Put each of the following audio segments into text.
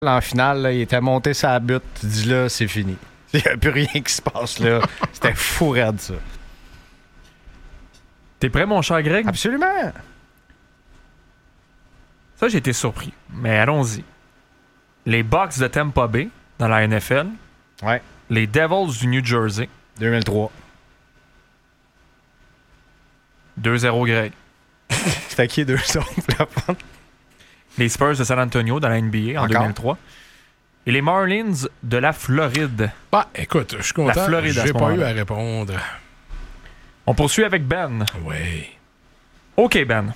En finale, là, il était monté sa butte. Tu dis là, c'est fini. Il n'y a plus rien qui se passe là. C'était fou raide, ça. T'es prêt, mon cher Greg? Absolument. Ça, j'ai été surpris. Mais allons-y. Les Bucks de Tampa Bay, dans la NFL. Ouais. Les Devils du New Jersey. 2003. 2-0 Greg. C'était qui 2 autres? Les Spurs de San Antonio dans la NBA en Encore? 2003. Et les Marlins de la Floride. Bah, écoute, je suis content. La Floride à J'ai ce pas eu moment-là. à répondre. On poursuit avec Ben. Oui. OK, Ben.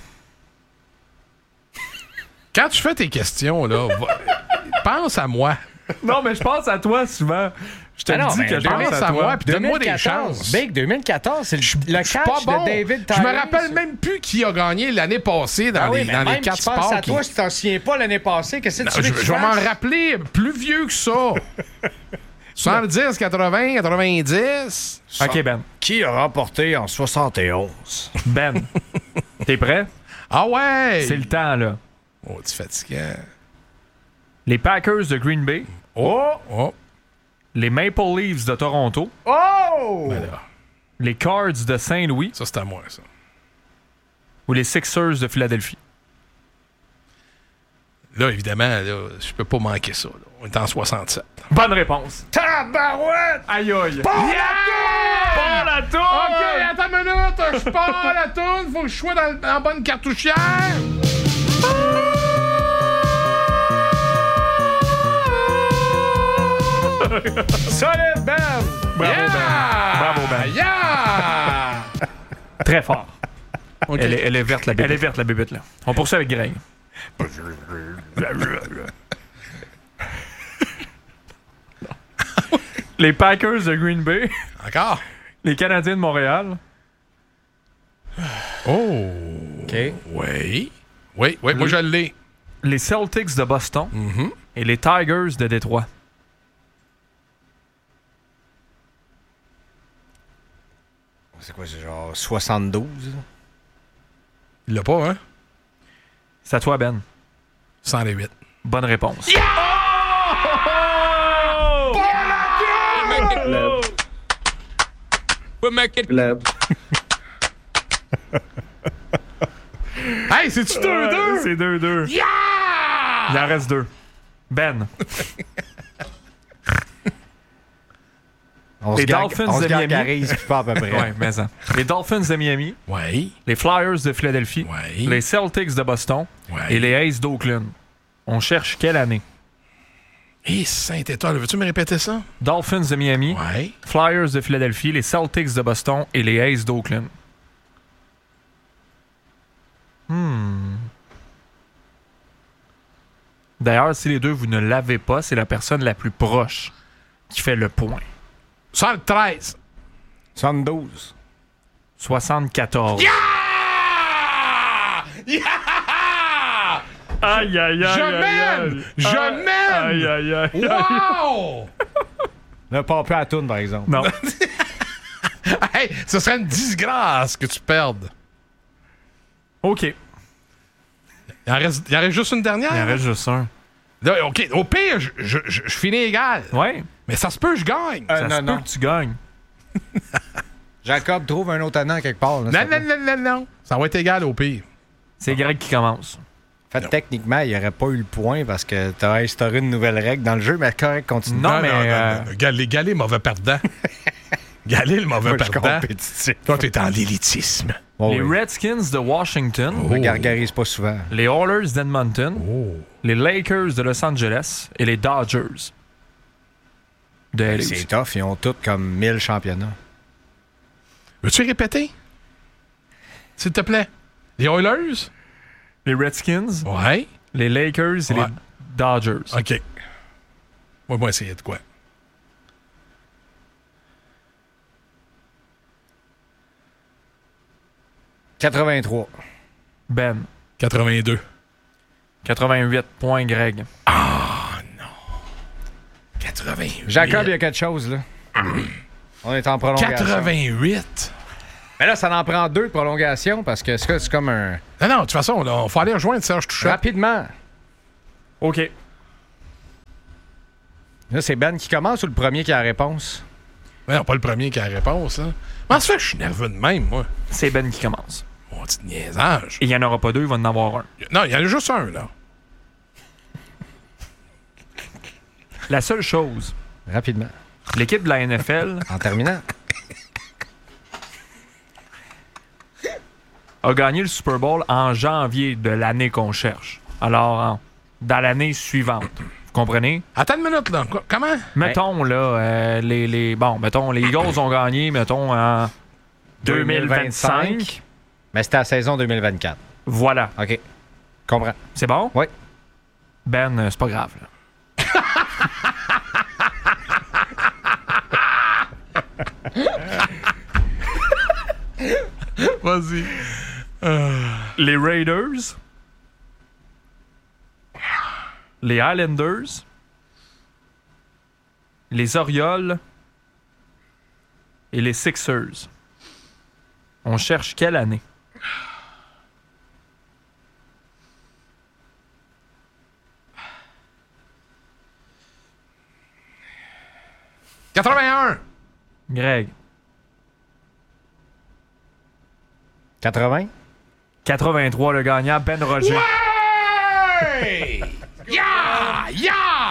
Quand tu fais tes questions, là, pense à moi. Non, mais je pense à toi souvent. Je te Ah non, dis mais que je pense pense à à toi. moi, puis donne-moi des 2014. chances. Big 2014, c'est le catch Pas bon. de David Je Tyree. me rappelle même plus qui a gagné l'année passée dans les 4 je pense sports. à toi, si tu t'en souviens pas l'année passée, qu'est-ce que Non, tu veux je que je vais m'en fasse? rappeler plus vieux que ça. 70, 80, 90. OK, Ben. Qui a remporté en 71? Ben. T'es prêt? Ah ouais! C'est le temps, là. Oh, tu fatigant. Les Packers de Green Bay. Oh! Les Maple Leafs de Toronto. Oh! Ben là, Les Cards de Saint-Louis. ça, c'est à moi, ça. Ou les Sixers de Philadelphie. Là, évidemment, là, je peux pas manquer ça. Là. On est en 67. Bonne réponse. Tabarouette! Aïe aïe. Yeah! la tour! OK, attends une minute. Je pars la toune. Faut que je sois en bonne cartouchière. Solide, Ben! Bravo, Yeah! Ben. Bravo, Ben. Yeah! Très fort. OK. Elle est verte, la bébête. Elle est verte, la bébête, là. On poursuit avec Greg. Les Packers de Green Bay. Encore? Les Canadiens de Montréal. Oh! OK. Oui. Oui, moi je l'ai. Les Celtics de Boston. Mhm. Et les Tigers de Détroit. C'est quoi, c'est genre 72? Il l'a pas, hein? C'est à toi, Ben. 108. Bonne réponse. We'll make it club. Hey, c'est-tu 2-2? C'est 2-2. Yeah! Il en reste 2. Ben. On Les se Dolphins on se de Miami. gargarise, puis pas à peu près. Ouais, mais ça. Les Dolphins de Miami. Oui. Les Flyers de Philadelphie. Oui. Les Celtics de Boston. Oui. Et les Aces d'Oakland. On cherche quelle année? Et Saint-Étoile, veux-tu me répéter ça? Dolphins de Miami. Oui. Flyers de Philadelphie. Les Celtics de Boston. Et les Aces d'Oakland. D'ailleurs, si les deux, vous ne l'avez pas, c'est la personne la plus proche qui fait le point. 113. 72. 74. Yeah! Yeah! Aïe, aïe, aïe. Je aïe, mène! aïe. Je Aïe, mène! Aïe, aïe, aïe. Wow! Là, pas plus à la toune, par exemple. Non. Hey, ce serait une disgrâce que tu perdes. OK. Il en reste juste une dernière? Il en reste juste un. Là, OK, au pire, je finis égal. Ouais. Mais ça se peut, je gagne. Ça se peut que tu gagnes. Jacob, trouve un autre année quelque part. Là, ça peut- Non. Ça va être égal au pire. C'est Greg qui commence. En fait, techniquement, il n'y aurait pas eu le point parce que tu as instauré une nouvelle règle dans le jeu, mais correct, continue. Non, mais, Galé, mauvais perdant. Galé, le mauvais Moi, je suis perdant. compétitif. Toi, t'es en l'élitisme. Oh, les oui. Redskins de Washington. Je me gargarise pas souvent. Les Oilers d'Edmonton. Oh. Les Lakers de Los Angeles. Et les Dodgers de LA. C'est tough, ils ont tous comme 1000 championnats. Veux-tu répéter? S'il te plaît. Les Oilers? Les Redskins. Ouais. Les Lakers et Ouais. les Dodgers. OK. Moi, essayer de quoi? « 83. Ben. 82. 88 points, Greg. 88. Jacob, il y a quelque chose, là. On est en prolongation. 88. Mais là, ça en prend 2 de prolongation parce que c'est comme un... Non, de toute façon, il faut aller rejoindre Serge Touchette. Rapidement. OK. Là, c'est Ben qui commence ou le premier qui a la réponse? Non, pas le premier qui a la réponse. Hein. Comment ça fait que je suis nerveux de même, moi? C'est Ben qui commence. Mon petit niaisage. Et il n'y en aura pas deux, il va en avoir un. Non, il y en a juste un, là. La seule chose, Rapidement. l'équipe de la NFL En terminant. a gagné le Super Bowl en janvier de l'année qu'on cherche. Alors, dans l'année suivante. Vous comprenez? Attends une minute, là. Comment? Mettons, là, mettons, les Eagles ont gagné, mettons, en 2025. Mais c'était la saison 2024. Voilà. OK. Comprends. C'est bon? Oui. Ben, c'est pas grave, là. Vas-y. Les Raiders, les Highlanders, les Orioles et les Sixers. On cherche quelle année? « 81! Greg. 80? 83, le gagnant, Ben Roger. Hey! Yeah! Yeah!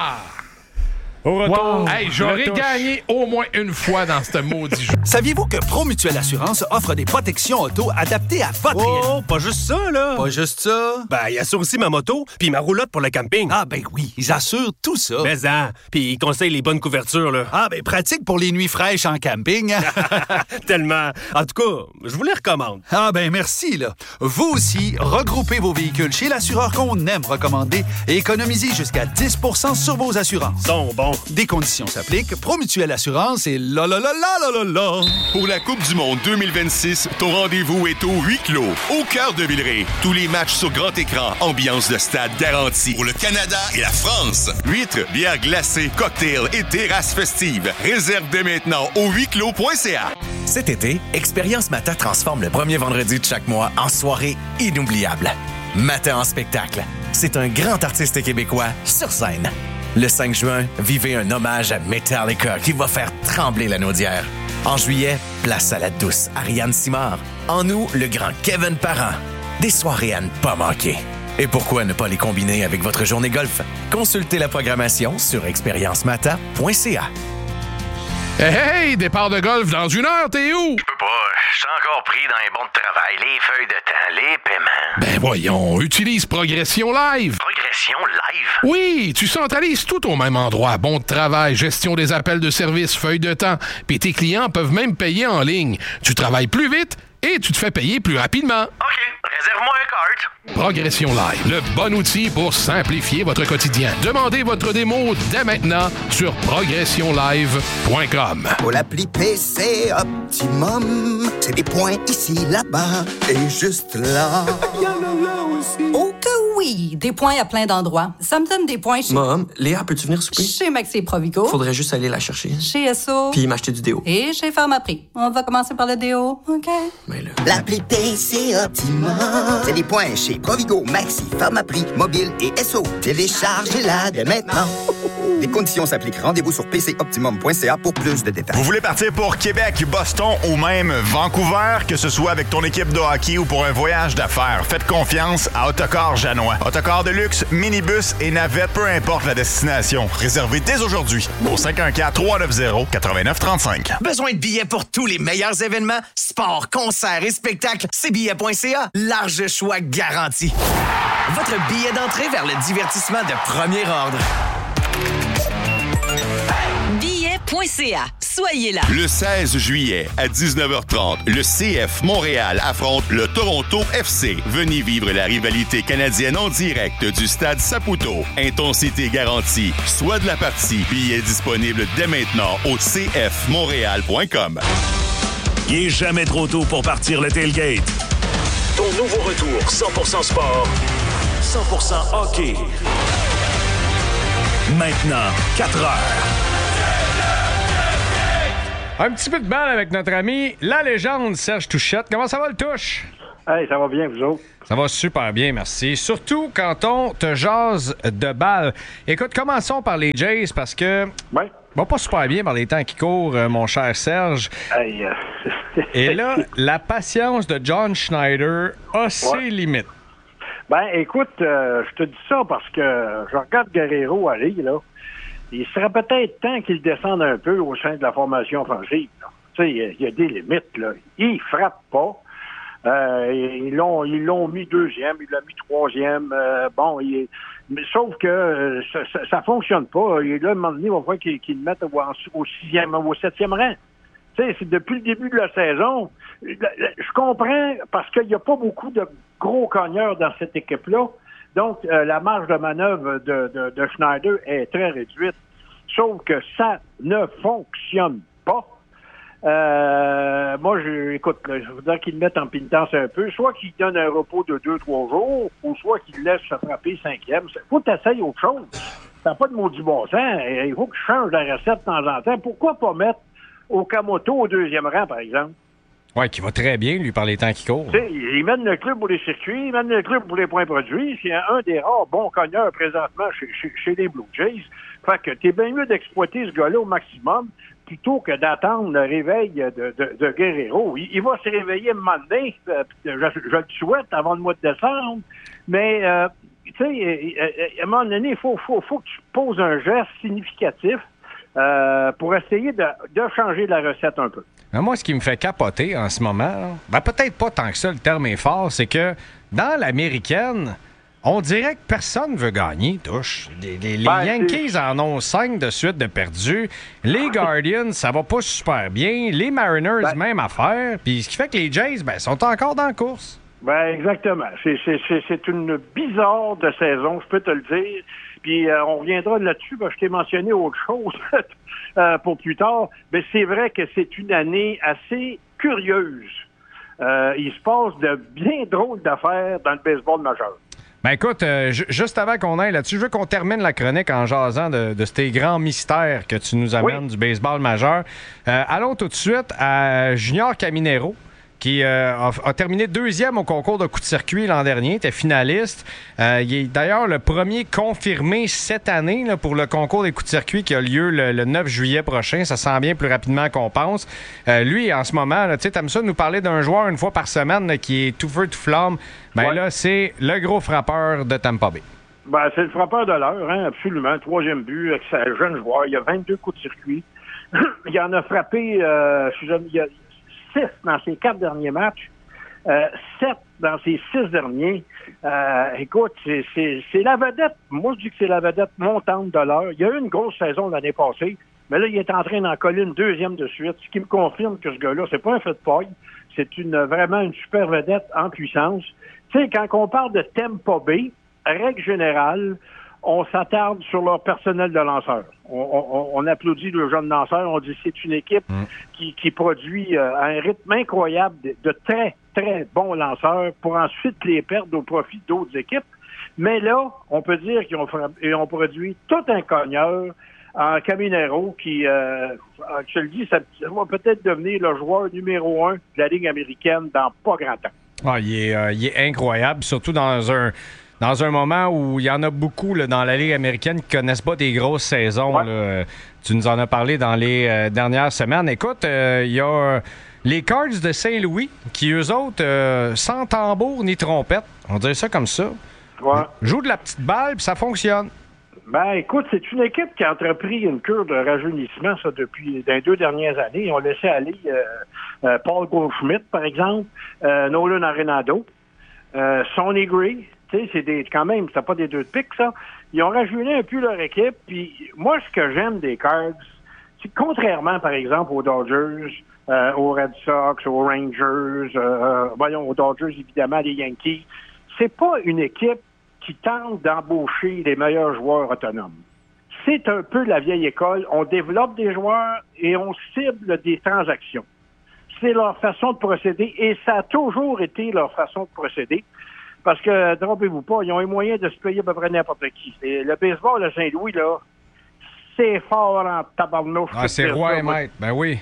Au retour. Wow. Hey, j'aurais gagné au moins une fois dans ce maudit jeu. Saviez-vous que Promutuelle Assurance offre des protections auto adaptées à votre réalité? Oh, pas juste ça, là. Pas juste ça. Ben, il assure aussi ma moto puis ma roulotte pour le camping. Ah ben oui, ils assurent tout ça. Mais puis ils conseillent les bonnes couvertures, là. Ah ben pratique pour les nuits fraîches en camping. Tellement. En tout cas, je vous les recommande. Ah ben merci, là. Vous aussi, regroupez vos véhicules chez l'assureur qu'on aime recommander et économisez jusqu'à 10 % sur vos assurances. Sont bons. Des conditions s'appliquent. Promutuelle Assurance et la la la la la la la. Pour la Coupe du monde 2026, ton rendez-vous est au huis clos, au cœur de Villeray. Tous les matchs sur grand écran, ambiance de stade garantie. Pour le Canada et la France, huîtres, bières glacées, cocktails et terrasses festives. Réserve dès maintenant au huisclos.ca. Cet été, Expérience Mata transforme le premier vendredi de chaque mois en soirée inoubliable. Mata en spectacle. C'est un grand artiste québécois sur scène. Le 5 juin, vivez un hommage à Metallica qui va faire trembler la naudière. En juillet, place à la douce Ariane Simard. En août, le grand Kevin Parent. Des soirées à ne pas manquer. Et pourquoi ne pas les combiner avec votre journée golf? Consultez la programmation sur expériencemata.ca. Hey, départ de golf dans 1 heure, t'es où? Je peux pas, je suis encore pris dans les bons de travail, les feuilles de temps, les paiements. Ben voyons, utilise Progression Live. Progression live? Oui, tu centralises tout au même endroit. Bon de travail, gestion des appels de service, feuilles de temps. Puis tes clients peuvent même payer en ligne. Tu travailles plus vite et tu te fais payer plus rapidement. OK, réserve-moi un cart. Progression Live, le bon outil pour simplifier votre quotidien. Demandez votre démo dès maintenant sur progressionlive.com. Pour l'appli PC Optimum, c'est des points ici, là-bas et juste là. Oh que oui! Des points à plein d'endroits. Ça me donne des points chez... Mom, Léa, peux-tu venir souper? Chez Maxi Provigo. Faudrait juste aller la chercher. Chez Esso. Puis m'acheter du déo. Et chez Pharmaprix. On va commencer par le déo, OK? Mais là... L'appli PC Optimum, c'est des points chez Provigo, Maxi, Pharmaprix, Mobile et SO. Téléchargez-la dès maintenant. Des conditions s'appliquent. Rendez-vous sur pcoptimum.ca pour plus de détails. Vous voulez partir pour Québec, Boston ou même Vancouver, que ce soit avec ton équipe de hockey ou pour un voyage d'affaires, faites confiance à Autocar Janois. Autocar de luxe, minibus et navette, peu importe la destination. Réservez dès aujourd'hui au 514-390-8935. Besoin de billets pour tous les meilleurs événements, sports, concerts et spectacles? CBillets.ca. Large choix garanti. Votre billet d'entrée vers le divertissement de premier ordre. Billet.ca. Soyez là. Le 16 juillet à 19h30, le CF Montréal affronte le Toronto FC. Venez vivre la rivalité canadienne en direct du stade Saputo. Intensité garantie. Soit de la partie. Billets disponibles dès maintenant au cfmontréal.com. Il est jamais trop tôt pour partir le tailgate. Ton nouveau retour 100% sport, 100% hockey. Maintenant, 4 heures. Un petit peu de balle avec notre ami, la légende Serge Touchette. Comment ça va, le touche? Hey, ça va bien, vous autres? Ça va super bien, merci. Surtout quand on te jase de balles. Écoute, commençons par les Jays parce que... Ouais. Va pas super bien par les temps qui courent, mon cher Serge. Hey, Et là, la patience de John Schneider a ses limites. Ben, écoute, je te dis ça parce que je regarde Guerrero aller, là. Il serait peut-être temps qu'il descende un peu au sein de la formation offensive. Tu sais, il y a des limites, là. Il frappe pas. Ils l'ont mis deuxième, il l'a mis troisième. Mais sauf que ça fonctionne pas. Et là, à un moment donné, il va falloir qu'il le mette au sixième, au septième rang. Tu sais, c'est depuis le début de la saison. Je comprends parce qu'il n'y a pas beaucoup de gros cogneurs dans cette équipe-là. Donc, la marge de manœuvre de Schneider est très réduite. Sauf que ça ne fonctionne pas. Moi, écoute, je voudrais qu'il le mette en pénitence un peu. Soit qu'il donne un repos de 2-3 jours, ou soit qu'il le laisse se frapper cinquième. Il faut que tu essayes autre chose. Ça n'a pas de maudit bon sens. Il faut que je change la recette de temps en temps. Pourquoi pas mettre Okamoto au deuxième rang, par exemple? Oui, qui va très bien, lui, par les temps qui courent. T'sais, il mène le club pour les circuits, il mène le club pour les points produits. C'est un des rares bons cogneurs présentement chez les Blue Jays. Fait que t'es bien mieux d'exploiter ce gars-là au maximum plutôt que d'attendre le réveil de Guerrero. Il va se réveiller un moment donné, je le souhaite, avant le mois de décembre, mais tu sais, à un moment donné, il faut que tu poses un geste significatif pour essayer de changer la recette un peu. Mais moi, ce qui me fait capoter en ce moment, ben peut-être pas tant que ça, le terme est fort, c'est que dans l'américaine, on dirait que personne ne veut gagner, touche. Les Yankees en ont 5 de suite de perdus. Les Guardians, ça va pas super bien. Les Mariners, même affaire. Puis ce qui fait que les Jays, sont encore dans la course. Ben exactement. C'est une bizarre de saison, je peux te le dire. Puis on reviendra là-dessus, parce que je t'ai mentionné autre chose pour plus tard. Mais c'est vrai que c'est une année assez curieuse. Il se passe de bien drôles d'affaires dans le baseball majeur. Ben écoute, juste avant qu'on aille là-dessus, je veux qu'on termine la chronique en jasant de ces grands mystères que tu nous amènes du baseball majeur. Allons tout de suite à Junior Caminero, qui a terminé deuxième au concours de coup de circuit l'an dernier, était finaliste. Il est d'ailleurs le premier confirmé cette année là, pour le concours des coups de circuit qui a lieu le 9 juillet prochain. Ça s'en vient plus rapidement qu'on pense. Lui, en ce moment, tu sais, t'aimes ça nous parler d'un joueur une fois par semaine là, qui est tout feu, tout flamme. Là, c'est le gros frappeur de Tampa Bay. Ben, c'est le frappeur de l'heure, hein, absolument. Troisième but avec sa jeune joueur. Il y a 22 coups de circuit. Il en a frappé, il y a 6 dans ses 4 derniers matchs, 7 dans ses 6 derniers. Écoute, c'est la vedette. Moi, je dis que c'est la vedette montante de l'heure. Il y a eu une grosse saison l'année passée, mais là, il est en train d'en coller une deuxième de suite, ce qui me confirme que ce gars-là, c'est pas un feu de paille. C'est vraiment une super vedette en puissance. Tu sais, quand on parle de Tampa Bay, règle générale, on s'attarde sur leur personnel de lanceurs. On applaudit le jeune lanceur. On dit que c'est une équipe qui produit à un rythme incroyable de très, très bons lanceurs pour ensuite les perdre au profit d'autres équipes. Mais là, on peut dire qu'ils ont produit tout un cogneur en Caminero qui, je te le dis, ça va peut-être devenir le joueur numéro 1 de la Ligue américaine dans pas grand temps. Ah, il est incroyable, surtout dans un moment où il y en a beaucoup là, dans la Ligue américaine qui ne connaissent pas des grosses saisons. Là. Tu nous en as parlé dans les dernières semaines. Écoute, il y a les Cards de Saint-Louis qui, eux autres, sans tambour ni trompette, on dirait ça comme ça, jouent de la petite balle puis ça fonctionne. Ben, écoute, c'est une équipe qui a entrepris une cure de rajeunissement, ça, depuis les 2 dernières années. Ils ont laissé aller Paul Goldschmidt, par exemple, Nolan Arenado, Sonny Gray. Tu sais, quand même, c'est pas des 2 de pique, ça. Ils ont rajeuni un peu leur équipe, puis moi, ce que j'aime des Cards, c'est que contrairement, par exemple, aux Dodgers, aux Red Sox, aux Rangers, aux Dodgers, évidemment, les Yankees, c'est pas une équipe qui tente d'embaucher les meilleurs joueurs autonomes. C'est un peu la vieille école. On développe des joueurs et on cible des transactions. C'est leur façon de procéder et ça a toujours été leur façon de procéder. Parce que, trompez-vous pas, ils ont les moyens de se payer à peu près n'importe qui. Et le baseball de Saint-Louis, là, c'est fort en tabarnouche. Ah, c'est roi et maître, ben oui.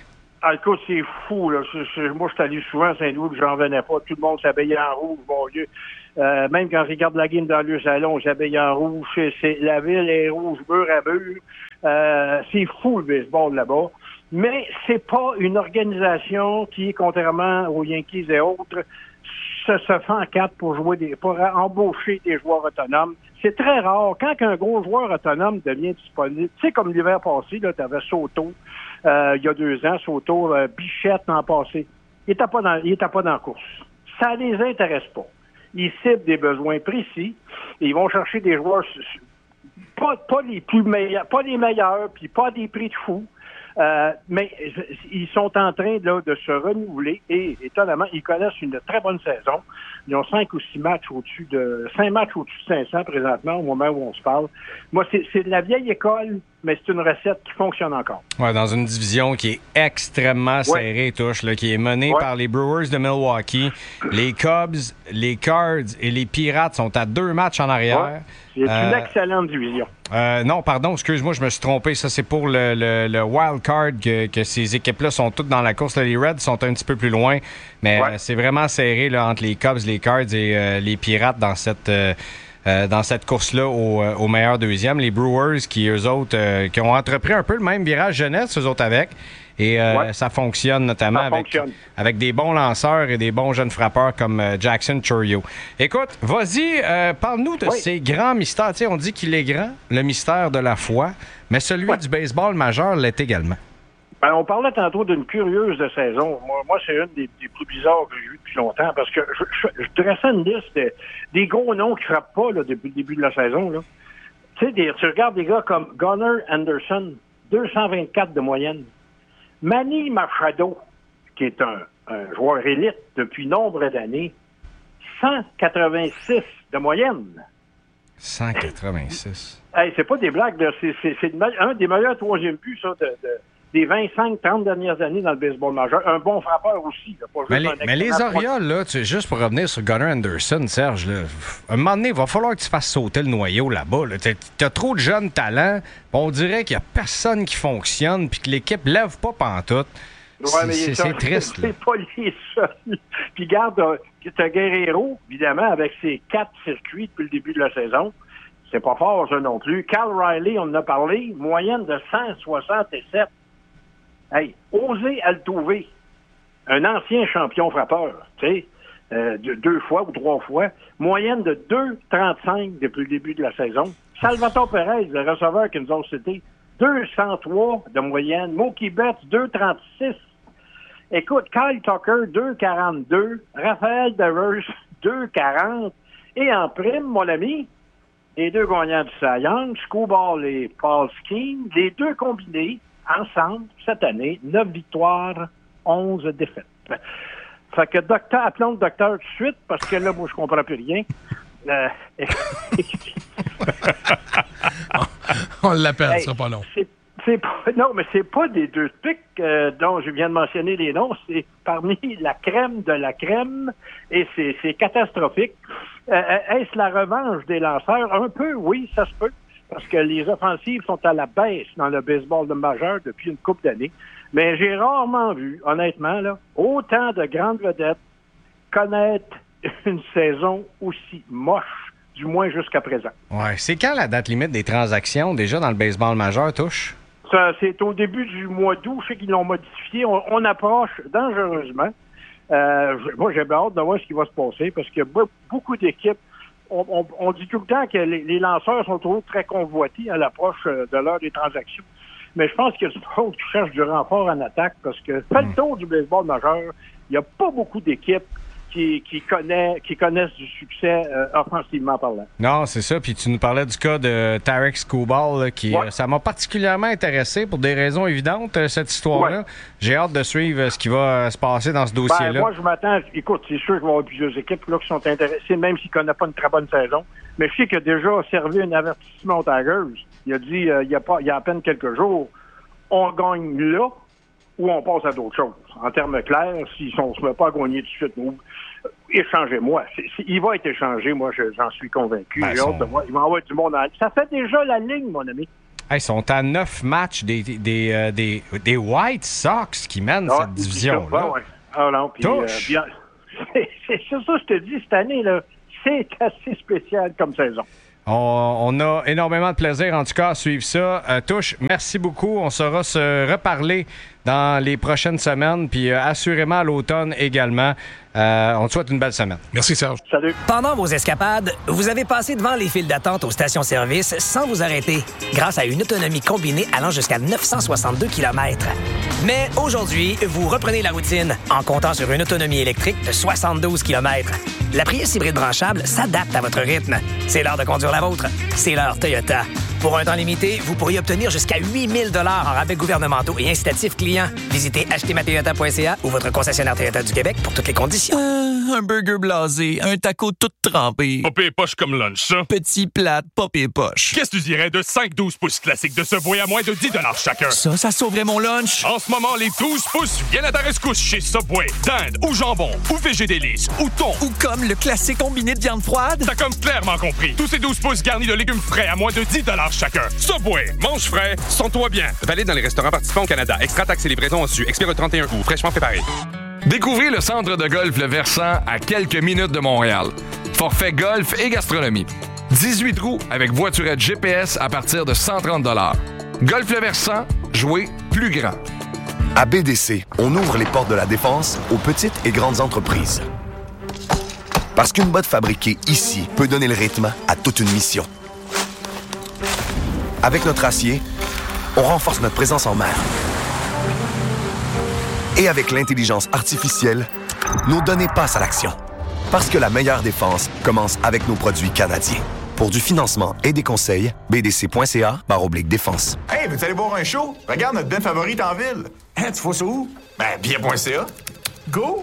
écoute, c'est fou, là. Moi, je suis allé souvent à Saint-Louis, puis j'en revenais pas. Tout le monde s'habillait en rouge, mon Dieu. Même quand je regarde la game dans le salon, j'habille en rouge. La ville est rouge, mur à mur. C'est fou, le baseball, là-bas. Mais c'est pas une organisation qui, contrairement aux Yankees et autres, se fait en quatre pour embaucher des joueurs autonomes. C'est très rare. Quand un gros joueur autonome devient disponible, tu sais, comme l'hiver passé, là, t'avais Soto, il y a 2 ans, Soto, Bichette l'an passé. Il était pas dans la course. Ça les intéresse pas. Ils ciblent des besoins précis et ils vont chercher des joueurs pas les plus meilleurs, pas les meilleurs, puis pas des prix de fou. Mais ils sont en train là, de se renouveler et étonnamment, ils connaissent une très bonne saison. Ils ont 5 ou 6 matchs au-dessus de 500 présentement au moment où on se parle. Moi, c'est de la vieille école, mais c'est une recette qui fonctionne encore. Ouais, dans une division qui est extrêmement serrée, touche, là, qui est menée par les Brewers de Milwaukee. Les Cubs, les Cards et les Pirates sont à 2 matchs en arrière. Ouais. C'est une excellente division. Non, pardon, excuse-moi, je me suis trompé. Ça, c'est pour le wild card que ces équipes-là sont toutes dans la course. Là, les Reds sont un petit peu plus loin, mais c'est vraiment serré là, entre les Cubs, les Cards et les Pirates dans cette course-là au meilleur deuxième. Les Brewers qui, eux autres, qui ont entrepris un peu le même virage jeunesse, eux autres avec. Et ça fonctionne notamment avec des bons lanceurs et des bons jeunes frappeurs comme Jackson Chourio. Écoute, vas-y, parle-nous de ces grands mystères. Tu sais, on dit qu'il est grand, le mystère de la foi, mais celui du baseball majeur l'est également. Ben, on parlait tantôt d'une curieuse de saison. Moi, c'est une des plus bizarres que j'ai vues depuis longtemps parce que je dressais une liste des gros noms qui frappent pas là, depuis le début de la saison. Là. Tu sais, tu regardes des gars comme Gunnar Anderson, 224 de moyenne. Manny Machado, qui est un joueur élite depuis nombre d'années, 186 de moyenne. 186. Hey, c'est pas des blagues, là. C'est un des meilleurs troisième buts, ça, des 25-30 dernières années dans le baseball majeur. Un bon frappeur aussi. Là, pas juste mais les Orioles, là, juste pour revenir sur Gunnar Anderson, Serge, là, à un moment donné, il va falloir que tu fasses sauter le noyau là-bas. Là. T'as trop de jeunes talents. On dirait qu'il n'y a personne qui fonctionne puis que l'équipe lève pas pantoute. Ouais, c'est triste. C'est pas les seuls. Puis garde, t'as Guerrero, évidemment, avec ses 4 circuits depuis le début de la saison. C'est pas fort, ça non plus. Cal Riley, on en a parlé, moyenne de 167. Hey, José Altuve, un ancien champion frappeur, tu sais, 2 fois ou 3 fois, moyenne de 2,35 depuis le début de la saison. Salvatore Perez, le receveur qui nous a cité, 203 de moyenne. Mookie Betts, 2,36. Écoute, Kyle Tucker, 2,42. Raphaël Devers, 2,40. Et en prime, mon ami, les 2 gagnants du Cy Young, Skubal et Paul Skeens, les 2 combinés, ensemble, cette année, 9 victoires, 11 défaites. Fait que appelons le docteur tout de suite, parce que là, moi, je comprends plus rien. On l'appelle, ça pas long. Non, mais c'est pas des 2 pics dont je viens de mentionner les noms, c'est parmi la crème de la crème, et c'est catastrophique. Est-ce la revanche des lanceurs? Un peu, oui, ça se peut. Parce que les offensives sont à la baisse dans le baseball de majeur depuis une couple d'années. Mais j'ai rarement vu, honnêtement, là, autant de grandes vedettes connaître une saison aussi moche, du moins jusqu'à présent. Ouais. C'est quand la date limite des transactions, déjà dans le baseball majeur, touche? Ça, c'est au début du mois d'août. Je sais qu'ils l'ont modifié. On approche dangereusement. Moi, j'ai hâte de voir ce qui va se passer parce qu'il y a beaucoup d'équipes. On dit tout le temps que les lanceurs sont toujours très convoités à l'approche de l'heure des transactions. Mais je pense qu'il y a du monde qui cherche du renfort en attaque parce que, fait le tour du baseball majeur, il n'y a pas beaucoup d'équipes qui connaissent du succès offensivement parlant. Non, c'est ça. Puis tu nous parlais du cas de Tarek Skubal, qui ça m'a particulièrement intéressé pour des raisons évidentes, cette histoire-là. Ouais. J'ai hâte de suivre ce qui va se passer dans ce dossier-là. Moi, je m'attends... Écoute, c'est sûr qu'il va y avoir plusieurs équipes là, qui sont intéressées, même s'il ne connaît pas une très bonne saison. Mais je sais qu'il a déjà servi un avertissement aux Tigers. Il a dit, il y a à peine quelques jours, on gagne là ou on passe à d'autres choses. En termes clairs, si on ne se met pas à gagner tout de suite, échangez-moi. Il va être échangé, moi, j'en suis convaincu. J'ai hâte de voir. Il va y avoir du monde. Ça fait déjà la ligne, mon ami. Ils sont à 9 matchs des White Sox qui mènent cette division-là. Ouais. Ah non, puis c'est ça, je te dis, cette année, là, c'est assez spécial comme saison. On a énormément de plaisir, en tout cas, à suivre ça. Touche, merci beaucoup. On saura se reparler dans les prochaines semaines, puis assurément à l'automne également. On te souhaite une belle semaine. Merci, Serge. Salut. Pendant vos escapades, vous avez passé devant les files d'attente aux stations-service sans vous arrêter, grâce à une autonomie combinée allant jusqu'à 962 km. Mais aujourd'hui, vous reprenez la routine en comptant sur une autonomie électrique de 72 km. La Prius hybride branchable s'adapte à votre rythme. C'est l'heure de conduire la vôtre. C'est l'heure Toyota. Pour un temps limité, vous pourriez obtenir jusqu'à 8 000 $ en rabais gouvernementaux et incitatifs clients. Visitez achetezmatoyota.ca ou votre concessionnaire Toyota du Québec pour toutes les conditions. Un burger blasé, un taco tout trempé. Popé poche comme lunch, ça. Petit plate, popé poche. Qu'est-ce que tu dirais de 5-12 pouces classiques de Subway à moins de 10 $ chacun? Ça sauverait mon lunch. En ce moment, les 12 pouces viennent à ta rescousse chez Subway. Dinde ou jambon ou végé délice ou thon. Ou comme le classique combiné de viande froide. T'as comme clairement compris. Tous ces 12 pouces garnis de légumes frais à moins de 10 $ chacun. Subway, mange frais, sens-toi bien. Valide dans les restaurants participants au Canada. Extra taxes et livraison en su. Expire le 31 août. Fraîchement préparé. Découvrez le centre de golf Le Versant à quelques minutes de Montréal. Forfait golf et gastronomie. 18 trous avec voiturette GPS à partir de 130 $. Golf Le Versant, jouez plus grand. À BDC, on ouvre les portes de la défense aux petites et grandes entreprises. Parce qu'une botte fabriquée ici peut donner le rythme à toute une mission. Avec notre acier, on renforce notre présence en mer. Et avec l'intelligence artificielle, nos données passent à l'action. Parce que la meilleure défense commence avec nos produits canadiens. Pour du financement et des conseils, bdc.ca/défense. Hey, veux-tu aller voir un show? Regarde notre band favorite en ville. Hein, tu vois ça où? Ben, bien.ca. Go!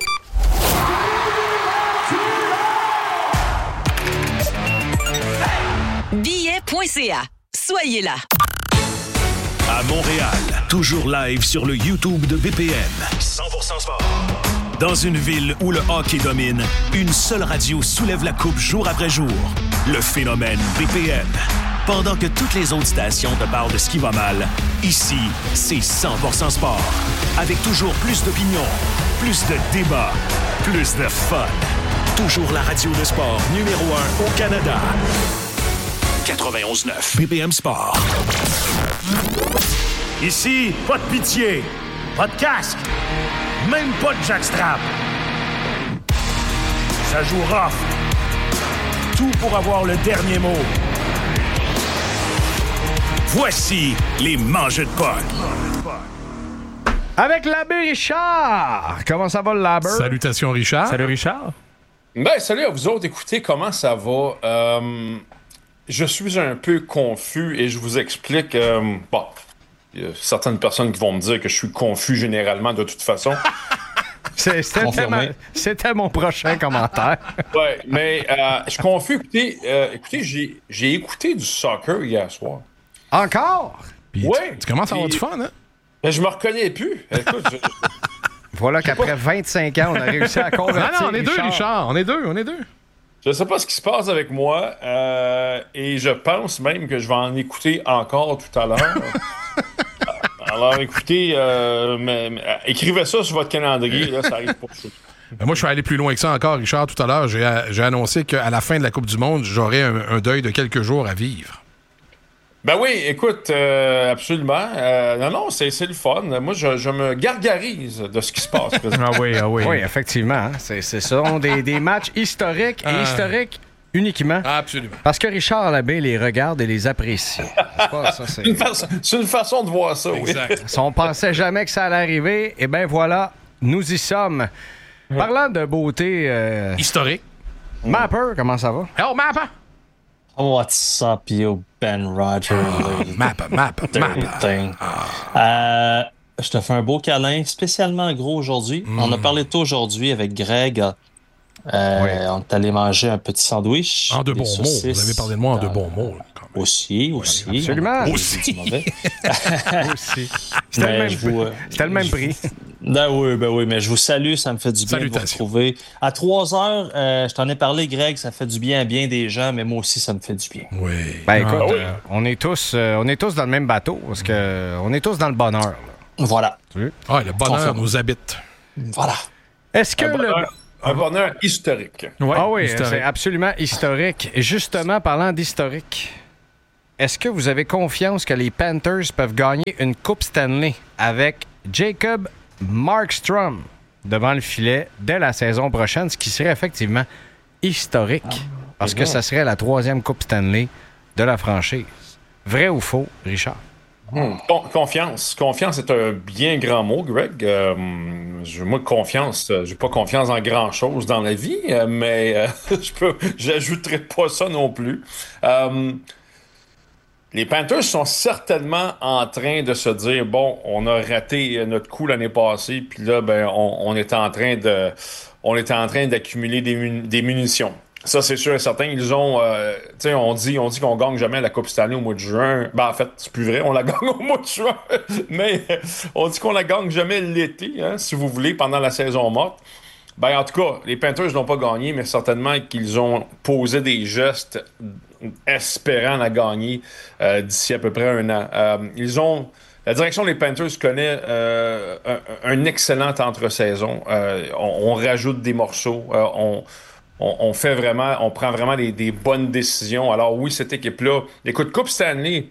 Billet.ca. Soyez là. À Montréal, toujours live sur le YouTube de BPM. 100% sport. Dans une ville où le hockey domine, une seule radio soulève la coupe jour après jour. Le phénomène BPM. Pendant que toutes les autres stations te parlent de ce qui va mal, ici, c'est 100% sport. Avec toujours plus d'opinions, plus de débats, plus de fun. Toujours la radio de sport numéro 1 au Canada. 91.9 BPM Sport. Ici, pas de pitié, pas de casque, même pas de jackstrap. Ça joue rough. Tout pour avoir le dernier mot. Voici les mangeux de potes. Avec l'abbé Richard. Comment ça va, l'abbé? Salutations, Richard. Salut, Richard. Ben, salut à vous autres. Écoutez, comment ça va? Je suis un peu confus et je vous explique. Bon, il y a certaines personnes qui vont me dire que je suis confus généralement de toute façon. C'était mon prochain commentaire. Ouais, mais je suis confus. Écoutez, j'ai écouté du soccer hier soir. Encore? Oui. Tu commences à avoir du fun, hein? Ben, je me reconnais plus. Écoute, voilà qu'après 25 ans, on a réussi à convertir. Non, on est deux, Richard. On est deux. Je sais pas ce qui se passe avec moi et je pense même que je vais en écouter encore tout à l'heure. Alors, écoutez, écrivez ça sur votre calendrier, là, ça arrive pas. Moi, je suis allé plus loin que ça encore, Richard. Tout à l'heure, j'ai annoncé qu'à la fin de la Coupe du Monde, j'aurais un deuil de quelques jours à vivre. Ben oui, écoute, absolument. Non, c'est le fun. Moi, je me gargarise de ce qui se passe. Ah oui. Oui, effectivement. Hein. Ce sont des matchs historiques et historiques uniquement. Absolument. Parce que Richard Labbé les regarde et les apprécie. C'est une façon de voir ça, exact. Oui. Si on pensait jamais que ça allait arriver, eh bien voilà, nous y sommes. Parlant de beauté... historique. Mapper, comment ça va? Oh, Mapper! What's up, you Ben Rogers? Mapper. Je te fais un beau câlin, spécialement gros aujourd'hui. On a parlé de toi aujourd'hui avec Greg. On est allé manger un petit sandwich. En de bons mots. Vous avez parlé de moi en de bons mots. Aussi. Absolument. Aussi. C'était le même prix. Ben oui, mais je vous salue, ça me fait du bien de vous retrouver. À 3 heures, je t'en ai parlé, Greg, ça fait du bien à bien des gens, mais moi aussi, ça me fait du bien. Oui. Ben écoute, on est tous dans le même bateau, parce qu'on est tous dans le bonheur. Là. Voilà. Ah, le bonheur nous habite. Voilà. Est-ce que un bonheur historique. Ouais, oui, historique. c'est absolument historique. Et justement, parlant d'historique, est-ce que vous avez confiance que les Panthers peuvent gagner une Coupe Stanley avec Jacob Markstrom devant le filet dès la saison prochaine, ce qui serait effectivement historique, parce que ça serait la 3e Coupe Stanley de la franchise. Vrai ou faux, Richard? Confiance. Confiance est un bien grand mot, Greg. Moi, confiance, j'ai pas confiance en grand-chose dans la vie, mais j'ajouterai pas ça non plus. Les Panthers sont certainement en train de se dire, bon, on a raté notre coup l'année passée, puis là, ben, on est en train d'accumuler des munitions. Ça, c'est sûr et certain. Ils ont, tu sais, on dit qu'on gagne jamais la Coupe Stanley au mois de juin. Ben, en fait, c'est plus vrai, on la gagne au mois de juin. Mais on dit qu'on la gagne jamais l'été, hein, si vous voulez, pendant la saison morte. Ben, en tout cas, les Panthers n'ont pas gagné, mais certainement qu'ils ont posé des gestes espérant la gagner d'ici à peu près 1 an. La direction des Panthers connaît un excellent entre-saison. On rajoute des morceaux. On prend vraiment des bonnes décisions. Alors oui, cette équipe-là, écoute, Coupe Stanley,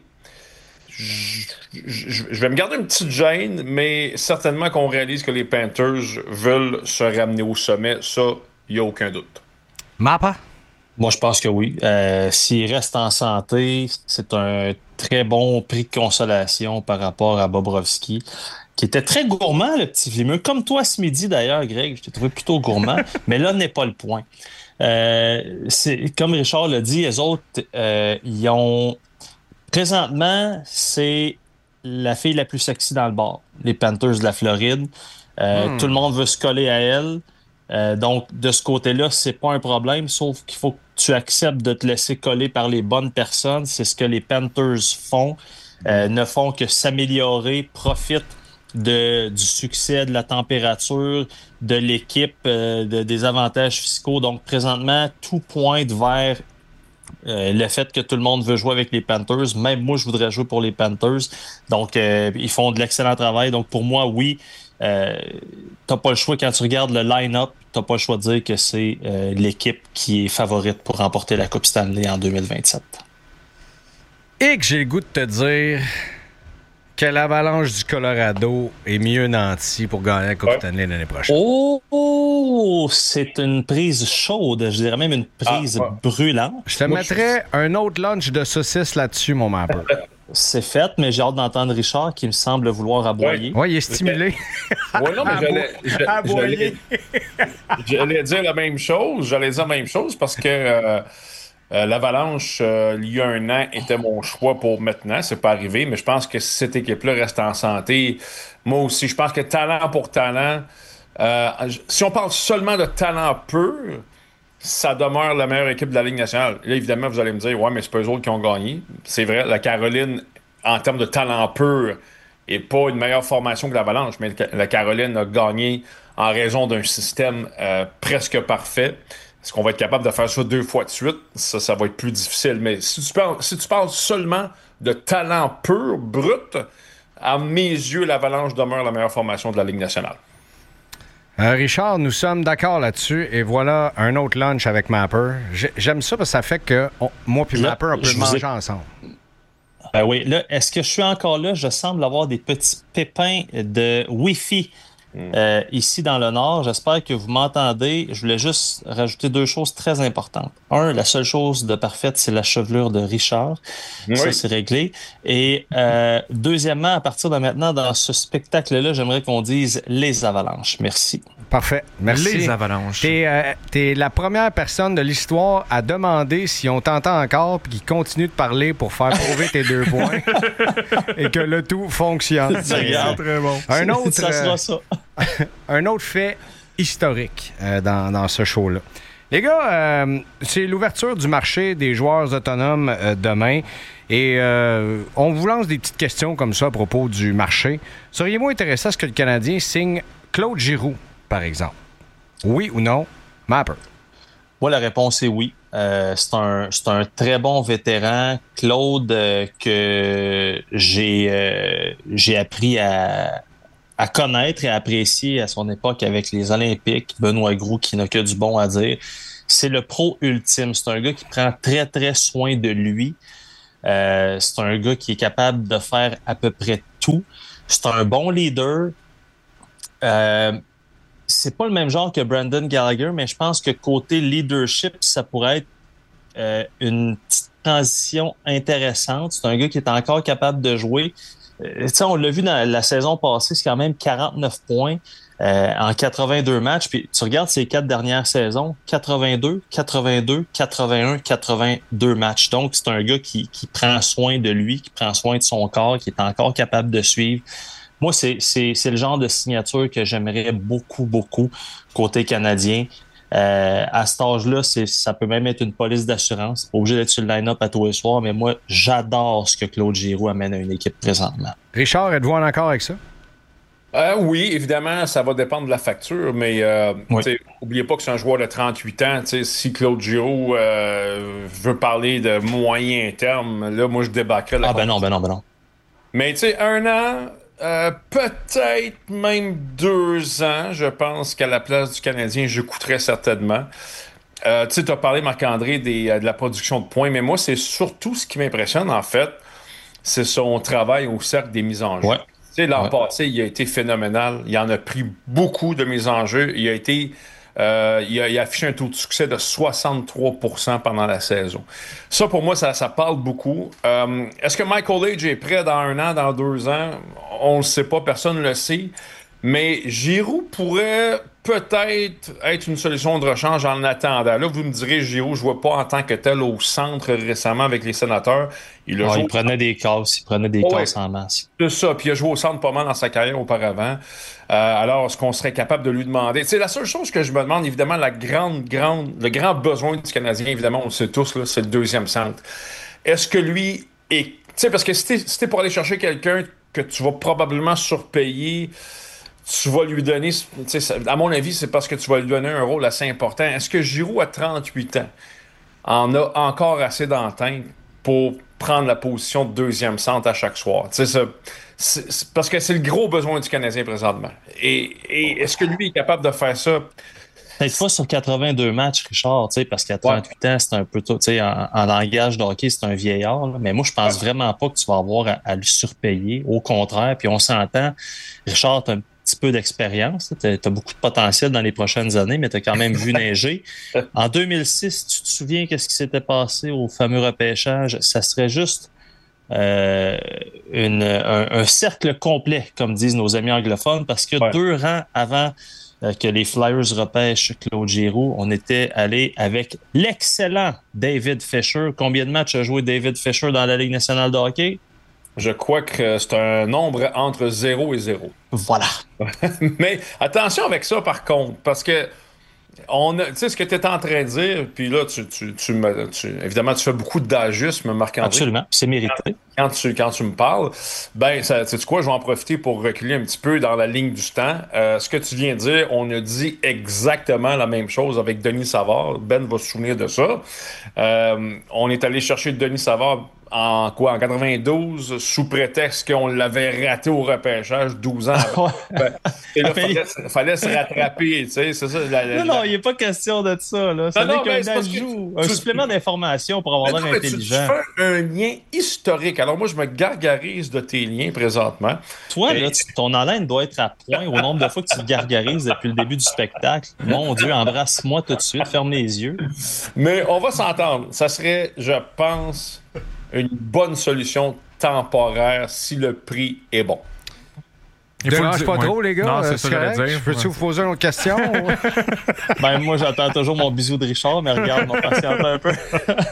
je vais me garder une petite gêne, mais certainement qu'on réalise que les Panthers veulent se ramener au sommet. Ça, il n'y a aucun doute. Mappa? Moi, je pense que oui. S'il reste en santé, c'est un très bon prix de consolation par rapport à Bobrovsky, qui était très gourmand, le petit Vimeux. Comme toi ce midi, d'ailleurs, Greg, je t'ai trouvé plutôt gourmand, mais là n'est pas le point. Comme Richard l'a dit, les autres, ils ont... Présentement, c'est la fille la plus sexy dans le bar, les Panthers de la Floride. Tout le monde veut se coller à elle. Donc, de ce côté-là, c'est pas un problème, sauf qu'il faut que tu acceptes de te laisser coller par les bonnes personnes. C'est ce que les Panthers font. Ne font que s'améliorer, profitent du succès, de la température, de l'équipe, des avantages fiscaux. Donc, présentement, tout pointe vers le fait que tout le monde veut jouer avec les Panthers. Même moi, je voudrais jouer pour les Panthers. Donc, ils font de l'excellent travail. Donc, pour moi, oui, t'as pas le choix. Quand tu regardes le line-up, t'as pas le choix de dire que c'est l'équipe qui est favorite pour remporter la Coupe Stanley en 2027. Et que j'ai le goût de te dire que l'Avalanche du Colorado est mieux nantie pour gagner la Coupe Stanley l'année prochaine. Oh, c'est une prise chaude. Je dirais même une prise brûlante. Je te mettrais un autre lunch de saucisse là-dessus, mon mapper. C'est fait, mais j'ai hâte d'entendre Richard qui me semble vouloir aboyer. Oui, il est stimulé. Oui, non, mais j'allais dire la même chose. Parce que l'Avalanche, il y a 1 an, était mon choix pour maintenant. C'est pas arrivé, mais je pense que si cette équipe-là reste en santé, moi aussi, je pense que talent pour talent, si on parle seulement de talent pur, ça demeure la meilleure équipe de la Ligue nationale. Là, évidemment, vous allez me dire, ouais, mais c'est pas eux autres qui ont gagné. C'est vrai, la Caroline, en termes de talent pur, n'est pas une meilleure formation que l'Avalanche, mais la Caroline a gagné en raison d'un système presque parfait. Est-ce qu'on va être capable de faire ça 2 fois de suite? Ça va être plus difficile. Mais si tu parles seulement de talent pur, brut, à mes yeux, l'Avalanche demeure la meilleure formation de la Ligue nationale. Richard, nous sommes d'accord là-dessus. Et voilà un autre lunch avec Mapper. J'aime ça parce que ça fait que moi et Mapper, on peut manger ensemble. Ben oui. Là, est-ce que je suis encore là? Je semble avoir des petits pépins de Wi-Fi ici dans le Nord. J'espère que vous m'entendez. Je voulais juste rajouter 2 choses très importantes. La seule chose de parfaite, c'est la chevelure de Richard. Oui. Ça, c'est réglé. Et deuxièmement, à partir de maintenant, dans ce spectacle-là, j'aimerais qu'on dise les Avalanches. Merci. Parfait. Merci. Les Avalanches. T'es la première personne de l'histoire à demander si on t'entend encore puis qu'il continue de parler pour faire prouver tes 2 points et que le tout fonctionne. C'est très bon. Ça sera ça. Un autre fait historique dans ce show-là. Les gars, c'est l'ouverture du marché des joueurs autonomes demain. Et on vous lance des petites questions comme ça à propos du marché. Seriez-vous intéressé à ce que le Canadien signe Claude Giroux, par exemple? Oui ou non? Mapper. Moi, la réponse est oui. C'est un très bon vétéran. Claude, que j'ai appris à connaître et à apprécier à son époque avec les Olympiques. Benoît Groux, qui n'a que du bon à dire. C'est le pro ultime. C'est un gars qui prend très, très soin de lui. C'est un gars qui est capable de faire à peu près tout. C'est un bon leader. C'est pas le même genre que Brendan Gallagher, mais je pense que côté leadership, ça pourrait être une petite transition intéressante. C'est un gars qui est encore capable de jouer. On l'a vu dans la saison passée, c'est quand même 49 points en 82 matchs. Puis tu regardes ses 4 dernières saisons, 82, 82, 81, 82 matchs. Donc, c'est un gars qui prend soin de lui, qui prend soin de son corps, qui est encore capable de suivre. Moi, c'est le genre de signature que j'aimerais beaucoup, beaucoup côté canadien. À cet âge-là, ça peut même être une police d'assurance. C'est pas obligé d'être sur le line-up à tous les soirs, mais moi, j'adore ce que Claude Giroux amène à une équipe présentement. Richard, êtes-vous en accord avec ça? Oui, évidemment, ça va dépendre de la facture, mais n'oubliez pas que c'est un joueur de 38 ans. Si Claude Giroux veut parler de moyen terme, là, moi, je débarquerais. Ben non. Mais tu sais, 1 an... peut-être même 2 ans, je pense qu'à la place du Canadien, j'écouterais certainement. Tu sais, tu as parlé, Marc-André, de la production de points, mais moi, c'est surtout ce qui m'impressionne, en fait, c'est son travail au cercle des mises en jeu. Ouais. Tu sais, l'an passé, il a été phénoménal. Il en a pris beaucoup de mises en jeu. Il a été... il a affiché un taux de succès de 63% pendant la saison. Ça, pour moi, ça parle beaucoup. Est-ce que Michael Age est prêt dans 1 an, dans 2 ans? On ne le sait pas, personne ne le sait. Mais Giroux pourrait peut-être être une solution de rechange en attendant. Là, vous me direz, Giroux, je ne vois pas en tant que tel au centre récemment avec les Sénateurs. Il prenait des casses, en masse. C'est ça, puis il a joué au centre pas mal dans sa carrière auparavant. Alors, est-ce qu'on serait capable de lui demander? C'est la seule chose que je me demande, évidemment, le grand besoin du Canadien, évidemment, on le sait tous, là, c'est le deuxième centre. Est-ce que lui est... Tu sais, parce que si t'es pour aller chercher quelqu'un que tu vas probablement surpayer, tu vas lui donner... À mon avis, c'est parce que tu vas lui donner un rôle assez important. Est-ce que Giroux, à 38 ans, en a encore assez d'entente pour prendre la position de deuxième centre à chaque soir? C'est parce que c'est le gros besoin du Canadien présentement. Et est-ce que lui est capable de faire ça? Peut-être pas sur 82 matchs, Richard, parce qu'à 38 ans, c'est un peu tout. En langage de hockey, c'est un vieillard. Là, mais moi, je pense vraiment pas que tu vas avoir à le surpayer. Au contraire, puis on s'entend. Richard, tu as un petit peu d'expérience. Tu as beaucoup de potentiel dans les prochaines années, mais tu as quand même vu neiger. En 2006, tu te souviens qu'est-ce qui s'était passé au fameux repêchage? Ça serait juste un cercle complet, comme disent nos amis anglophones, parce que 2 rangs avant que les Flyers repêchent Claude Giroux, on était allé avec l'excellent David Fisher. Combien de matchs a joué David Fisher dans la Ligue nationale de hockey? Je crois que c'est un nombre entre 0 et 0. Voilà. Mais attention avec ça, par contre, parce que tu sais ce que tu es en train de dire, puis là, évidemment, tu fais beaucoup d'agisme, Marc-André. Absolument, c'est mérité. Quand tu me parles, ben, sais-tu quoi, je vais en profiter pour reculer un petit peu dans la ligne du temps. Ce que tu viens de dire, on a dit exactement la même chose avec Denis Savard. Ben va se souvenir de ça. On est allé chercher Denis Savard en 92, sous prétexte qu'on l'avait raté au repêchage 12 ans avant. Et là, fallait se rattraper, tu sais, c'est ça. Non, il n'est pas question de ça, là. Ça n'est qu'un ajout, un supplément d'information pour avoir l'air intelligent. Tu fais un lien historique. Alors moi, je me gargarise de tes liens présentement. Toi, là, ton haleine doit être à point au nombre de fois que tu te gargarises depuis le début du spectacle. Mon Dieu, embrasse-moi tout de suite, ferme les yeux. Mais on va s'entendre. Ça serait, je pense, une bonne solution temporaire si le prix est bon. Il dérange pas trop, les gars. Non, c'est ça que j'allais dire. Peux-tu vous poser une autre question? Moi, j'attends toujours mon bisou de Richard, mais regarde, mon patiente un peu.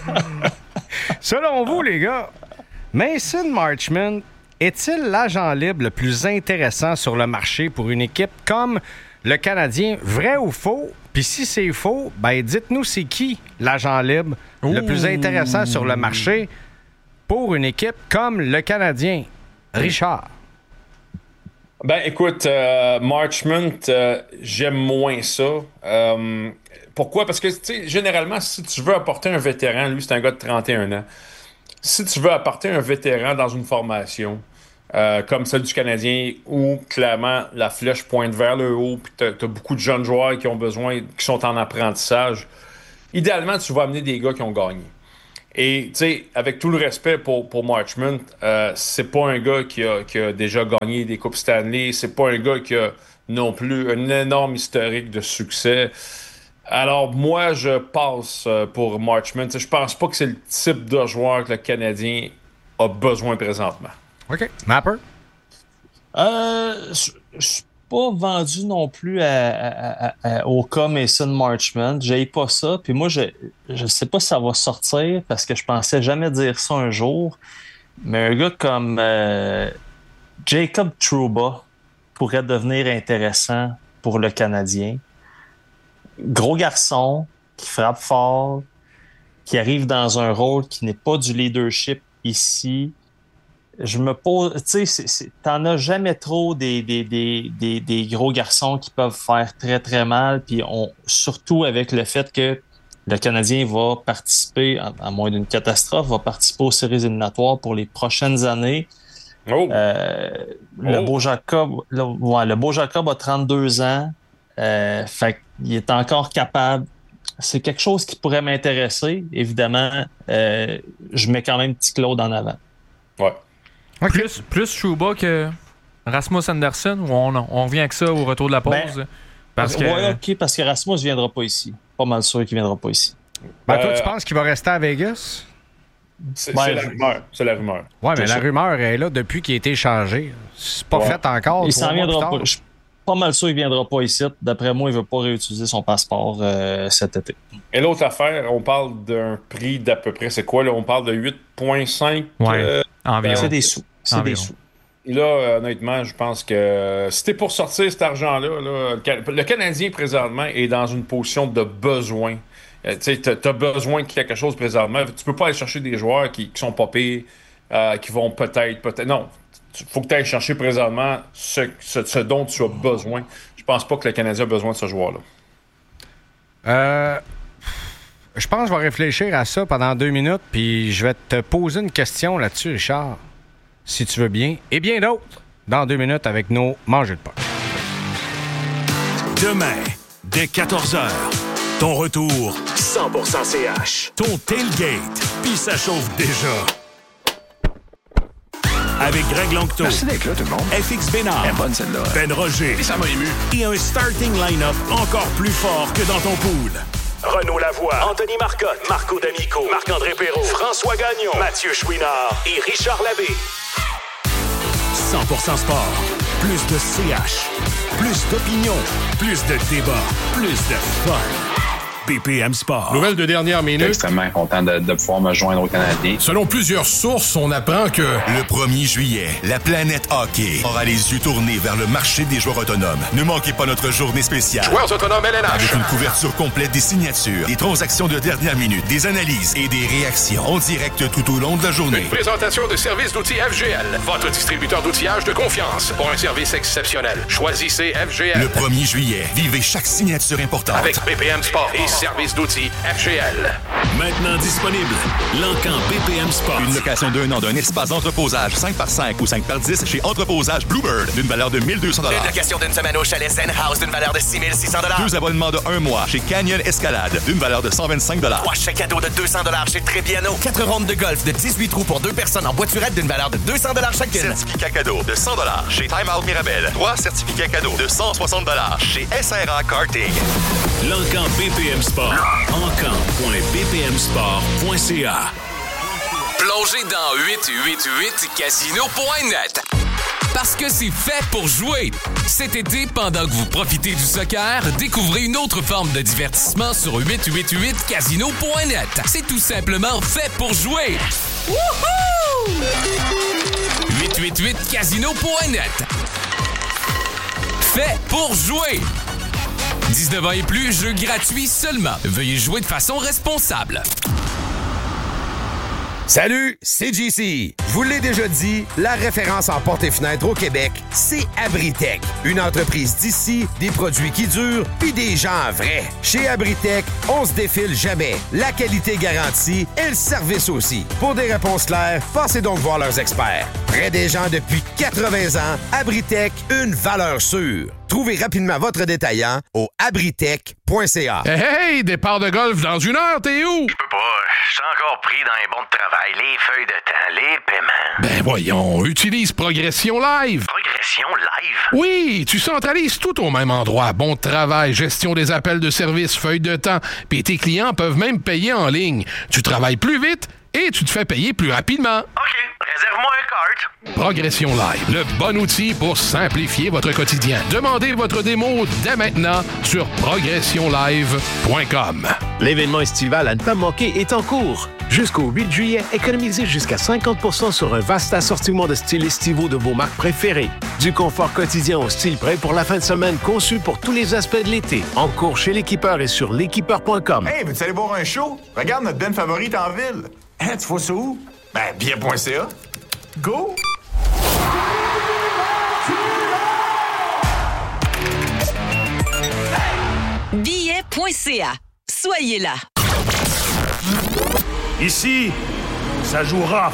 Selon vous, les gars, Mason Marchment est-il l'agent libre le plus intéressant sur le marché pour une équipe comme le Canadien? Vrai ou faux? Puis si c'est faux, ben dites-nous c'est qui l'agent libre le plus intéressant sur le marché pour une équipe comme le Canadien? Richard. Ben, écoute, Marchment, j'aime moins ça. Pourquoi? Parce que, tu sais, généralement, si tu veux apporter un vétéran, lui, c'est un gars de 31 ans. Si tu veux apporter un vétéran dans une formation, comme celle du Canadien, où clairement la flèche pointe vers le haut, puis t'as beaucoup de jeunes joueurs qui ont besoin, qui sont en apprentissage, idéalement, tu vas amener des gars qui ont gagné. Et, tu sais, avec tout le respect pour Marchment, c'est pas un gars qui a déjà gagné des Coupes Stanley, c'est pas un gars qui a non plus un énorme historique de succès. Alors, moi, je passe pour Marchment. Je pense pas que c'est le type de joueur que le Canadien a besoin présentement. OK. Mapper? Je suis pas vendu non plus au cas Mason Marchment. J'aille pas ça. Puis moi, je sais pas si ça va sortir parce que je pensais jamais dire ça un jour. Mais un gars comme Jacob Trouba pourrait devenir intéressant pour le Canadien. Gros garçon, qui frappe fort, qui arrive dans un rôle qui n'est pas du leadership ici. Je me pose, tu sais, t'en as jamais trop des gros garçons qui peuvent faire très très mal, puis surtout avec le fait que le Canadien va participer, à moins d'une catastrophe, va participer aux séries éliminatoires pour les prochaines années. Le Beau Jacob a 32 ans, fait qu'il est encore capable. C'est quelque chose qui pourrait m'intéresser. Évidemment, je mets quand même petit Claude en avant. Ouais. Okay. Plus Trouba que Rasmus Andersson, ou on revient avec ça au retour de la pause? Parce que Rasmus ne viendra pas ici. Pas mal sûr qu'il ne viendra pas ici. Toi, tu penses qu'il va rester à Vegas? C'est la rumeur. C'est la rumeur. Ouais, mais la rumeur est là depuis qu'il a été échangé. C'est pas fait encore. Il s'en viendra pas. Je suis pas mal sûr qu'il ne viendra pas ici. D'après moi, il ne veut pas réutiliser son passeport cet été. Et l'autre affaire, on parle d'un prix d'à peu près, c'est quoi là? On parle de 8,5 environ. C'est des sous. C'est des sous. Là, honnêtement, je pense que si t'es pour sortir cet argent-là, le Canadien présentement est dans une position de besoin. Tu as besoin de quelque chose présentement. Tu peux pas aller chercher des joueurs qui sont pas pires, qui vont peut-être. Non, il faut que tu ailles chercher présentement ce dont tu as besoin. Je pense pas que le Canadien a besoin de ce joueur-là. Je pense que je vais réfléchir à ça pendant 2 minutes, puis je vais te poser une question là-dessus, Richard, si tu veux bien, et bien d'autres, dans 2 minutes avec nos Mangeux de poche. Demain, dès 14h, ton retour 100% CH. Ton tailgate, puis ça chauffe déjà. Avec Greg Longto. Merci d'être là, tout le monde. FX Bénard. Elle est bonne, celle-là. Ben Roger. Et ça m'a ému. Et un starting line-up encore plus fort que dans ton pool. Renaud Lavoie, Anthony Marcotte, Marco D'Amico, Marc-André Perrault, François Gagnon, Mathieu Chouinard et Richard Labbé. 100% sport. Plus de CH. Plus d'opinion. Plus de débat. Plus de fun. BPM Sport. Nouvelle de dernière minute. Je suis extrêmement content de pouvoir me joindre aux Canadiens. Selon plusieurs sources, on apprend que... Le 1er juillet, la planète hockey aura les yeux tournés vers le marché des joueurs autonomes. Ne manquez pas notre journée spéciale. Joueurs autonomes LNH. Avec une couverture complète des signatures, des transactions de dernière minute, des analyses et des réactions en direct tout au long de la journée. Une présentation de services d'outils FGL. Votre distributeur d'outillage de confiance. Pour un service exceptionnel. Choisissez FGL. Le 1er juillet, vivez chaque signature importante. Avec BPM Sport et service d'outils FGL. Maintenant disponible, l'Encan BPM Sport. Une location d'1 an d'un espace d'entreposage 5x5 ou 5x10 chez Entreposage Bluebird d'une valeur de 1 200 $. Une location d'une semaine au chalet Zen House d'une valeur de 6 600 $. 2 abonnements de 1 mois chez Canyon Escalade d'une valeur de 125 $. 3 chèques cadeaux de 200 $ chez Trébiano. 4 rondes de golf de 18 trous pour 2 personnes en voiturette d'une valeur de 200 $ chacune. Certificat cadeau de 100 $ chez Time Out Mirabel. 3 certificats cadeaux de 160 $ chez SRA Karting. L'Encan BPM Sport. encan.bpmsport.ca. Plongez dans 888casino.net. Parce que c'est fait pour jouer. Cet été, pendant que vous profitez du soccer, découvrez une autre forme de divertissement sur 888casino.net. C'est tout simplement fait pour jouer. Wouhou! 888casino.net. Fait pour jouer. 19 ans et plus, jeu gratuit seulement. Veuillez jouer de façon responsable. Salut, c'est JC. Je vous l'ai déjà dit, la référence en portes et fenêtres au Québec, c'est Abritech. Une entreprise d'ici, des produits qui durent, puis des gens vrais. Chez Abritech, on se défile jamais. La qualité garantie et le service aussi. Pour des réponses claires, passez donc voir leurs experts. Près des gens depuis 80 ans, Abritech, une valeur sûre. Trouvez rapidement votre détaillant au abritech.ca. Hey, départ de golf dans 1 heure, t'es où? Je peux pas, je suis encore pris dans les bons de travail, les feuilles de temps, les paiements. Ben voyons, utilise Progression Live. Progression Live? Oui, tu centralises tout au même endroit. Bon de travail, gestion des appels de service, feuilles de temps, puis tes clients peuvent même payer en ligne. Tu travailles plus vite et tu te fais payer plus rapidement. OK, réserve-moi un cart. Progression Live, le bon outil pour simplifier votre quotidien. Demandez votre démo dès maintenant sur progressionlive.com. L'événement estival à ne pas manquer est en cours. Jusqu'au 8 juillet, économisez jusqu'à 50% sur un vaste assortiment de styles estivaux de vos marques préférées. Du confort quotidien au style prêt pour la fin de semaine conçu pour tous les aspects de l'été. En cours chez l'équipeur et sur l'équipeur.com. Hey, veux-tu aller voir un show? Regarde notre band favorite en ville. Hein, tu vois ça où? Ben, bien.ca. Go! Billet.ca. Soyez là. Ici, ça joue rough.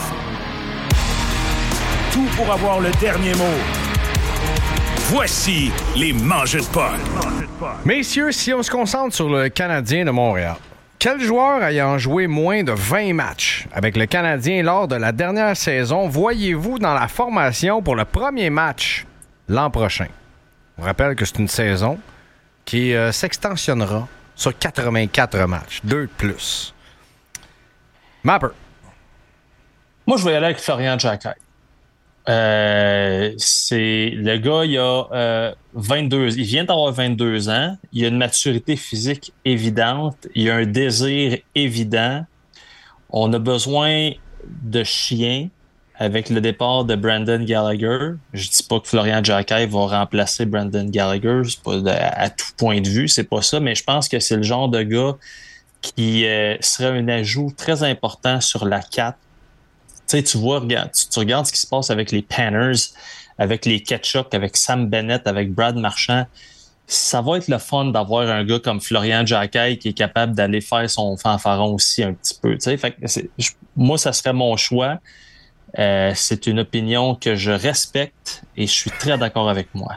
Tout pour avoir le dernier mot. Voici les Mangeux de Paul. Messieurs, si on se concentre sur le Canadien de Montréal, quel joueur ayant joué moins de 20 matchs avec le Canadien lors de la dernière saison voyez-vous dans la formation pour le premier match l'an prochain? On rappelle que c'est une saison qui s'extensionnera sur 84 matchs, 2 de plus. Mapper. Moi, je vais y aller avec Florian Jacquet. Le gars, il a 22, il vient d'avoir 22 ans. Il a une maturité physique évidente. Il a un désir évident. On a besoin de chiens avec le départ de Brendan Gallagher. Je dis pas que Florian Jacquet va remplacer Brendan Gallagher. C'est pas à tout point de vue, c'est pas ça. Mais je pense que c'est le genre de gars qui serait un ajout très important sur la 4. Tu sais, tu vois, tu regardes ce qui se passe avec les Panners, avec les Ketchup, avec Sam Bennett, avec Brad Marchand. Ça va être le fun d'avoir un gars comme Florian Jacquet qui est capable d'aller faire son fanfaron aussi un petit peu. Tu sais, fait que moi, ça serait mon choix. C'est une opinion que je respecte et je suis très d'accord avec moi.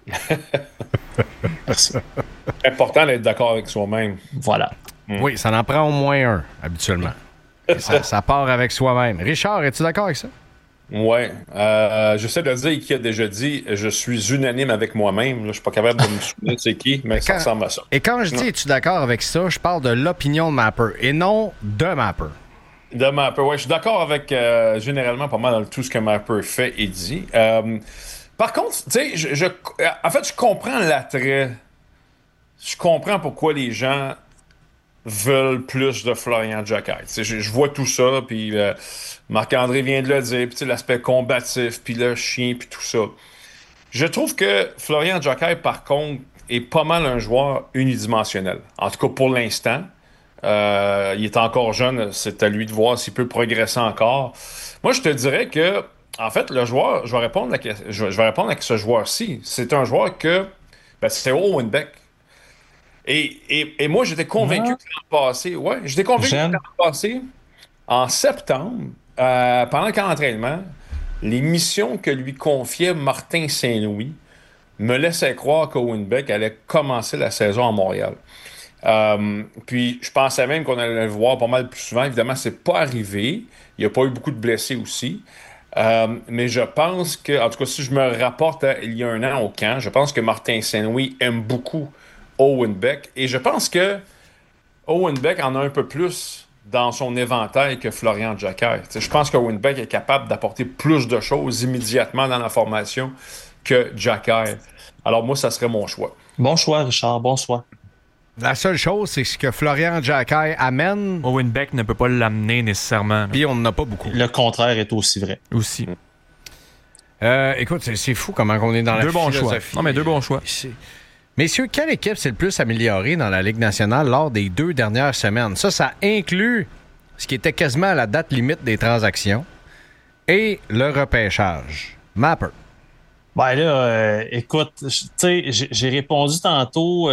Merci. C'est important d'être d'accord avec soi-même. Voilà. Oui, ça en prend au moins un, habituellement. Ça part avec soi-même. Richard, es-tu d'accord avec ça? Oui. J'essaie de dire qui a déjà dit « Je suis unanime avec moi-même ». Je ne suis pas capable de me souvenir de c'est qui, mais ça ressemble à ça. Et quand je dis « Es-tu d'accord avec ça », je parle de l'opinion de Mapper et non de Mapper. De Mapper, oui. Je suis d'accord avec généralement pas mal dans tout ce que Mapper fait et dit. Par contre, tu sais, en fait, je comprends l'attrait. Je comprends pourquoi les gens veulent plus de Florian Jacquet. Je vois tout ça, puis Marc-André vient de le dire, puis l'aspect combatif, puis le chien, puis tout ça. Je trouve que Florian Jacquet, par contre, est pas mal un joueur unidimensionnel. En tout cas, pour l'instant. Il est encore jeune, c'est à lui de voir s'il peut progresser encore. Moi, je te dirais que, en fait, le joueur, je vais répondre à ce joueur-ci. C'est un joueur que, c'est Owen Beck. Et moi, j'étais convaincu que l'an passé, en septembre, pendant le camp d'entraînement, les missions que lui confiait Martin Saint-Louis me laissaient croire qu'Owen Beck allait commencer la saison à Montréal. Puis je pensais même qu'on allait le voir pas mal plus souvent. Évidemment, c'est pas arrivé. Il n'y a pas eu beaucoup de blessés aussi. Mais je pense que, en tout cas, si je me rapporte à il y a un an au camp, je pense que Martin Saint-Louis aime beaucoup Owen Beck. Et je pense que Owen Beck en a un peu plus dans son éventail que Florian Jacquet. Je pense qu'Owen Beck est capable d'apporter plus de choses immédiatement dans la formation que Jacquet. Alors moi, ça serait mon choix. Bon choix, Richard. Bon choix. La seule chose, c'est ce que Florian Jacquet amène. Owen Beck ne peut pas l'amener nécessairement. Puis on n'en a pas beaucoup. Le contraire est aussi vrai. Aussi. Écoute, c'est fou comment on est dans la philosophie. Choix. Non, mais 2 bons choix. Messieurs, quelle équipe s'est le plus améliorée dans la Ligue nationale lors des 2 dernières semaines? Ça inclut ce qui était quasiment la date limite des transactions, et le repêchage. Mapper. Ben là, écoute, tu sais, j'ai répondu tantôt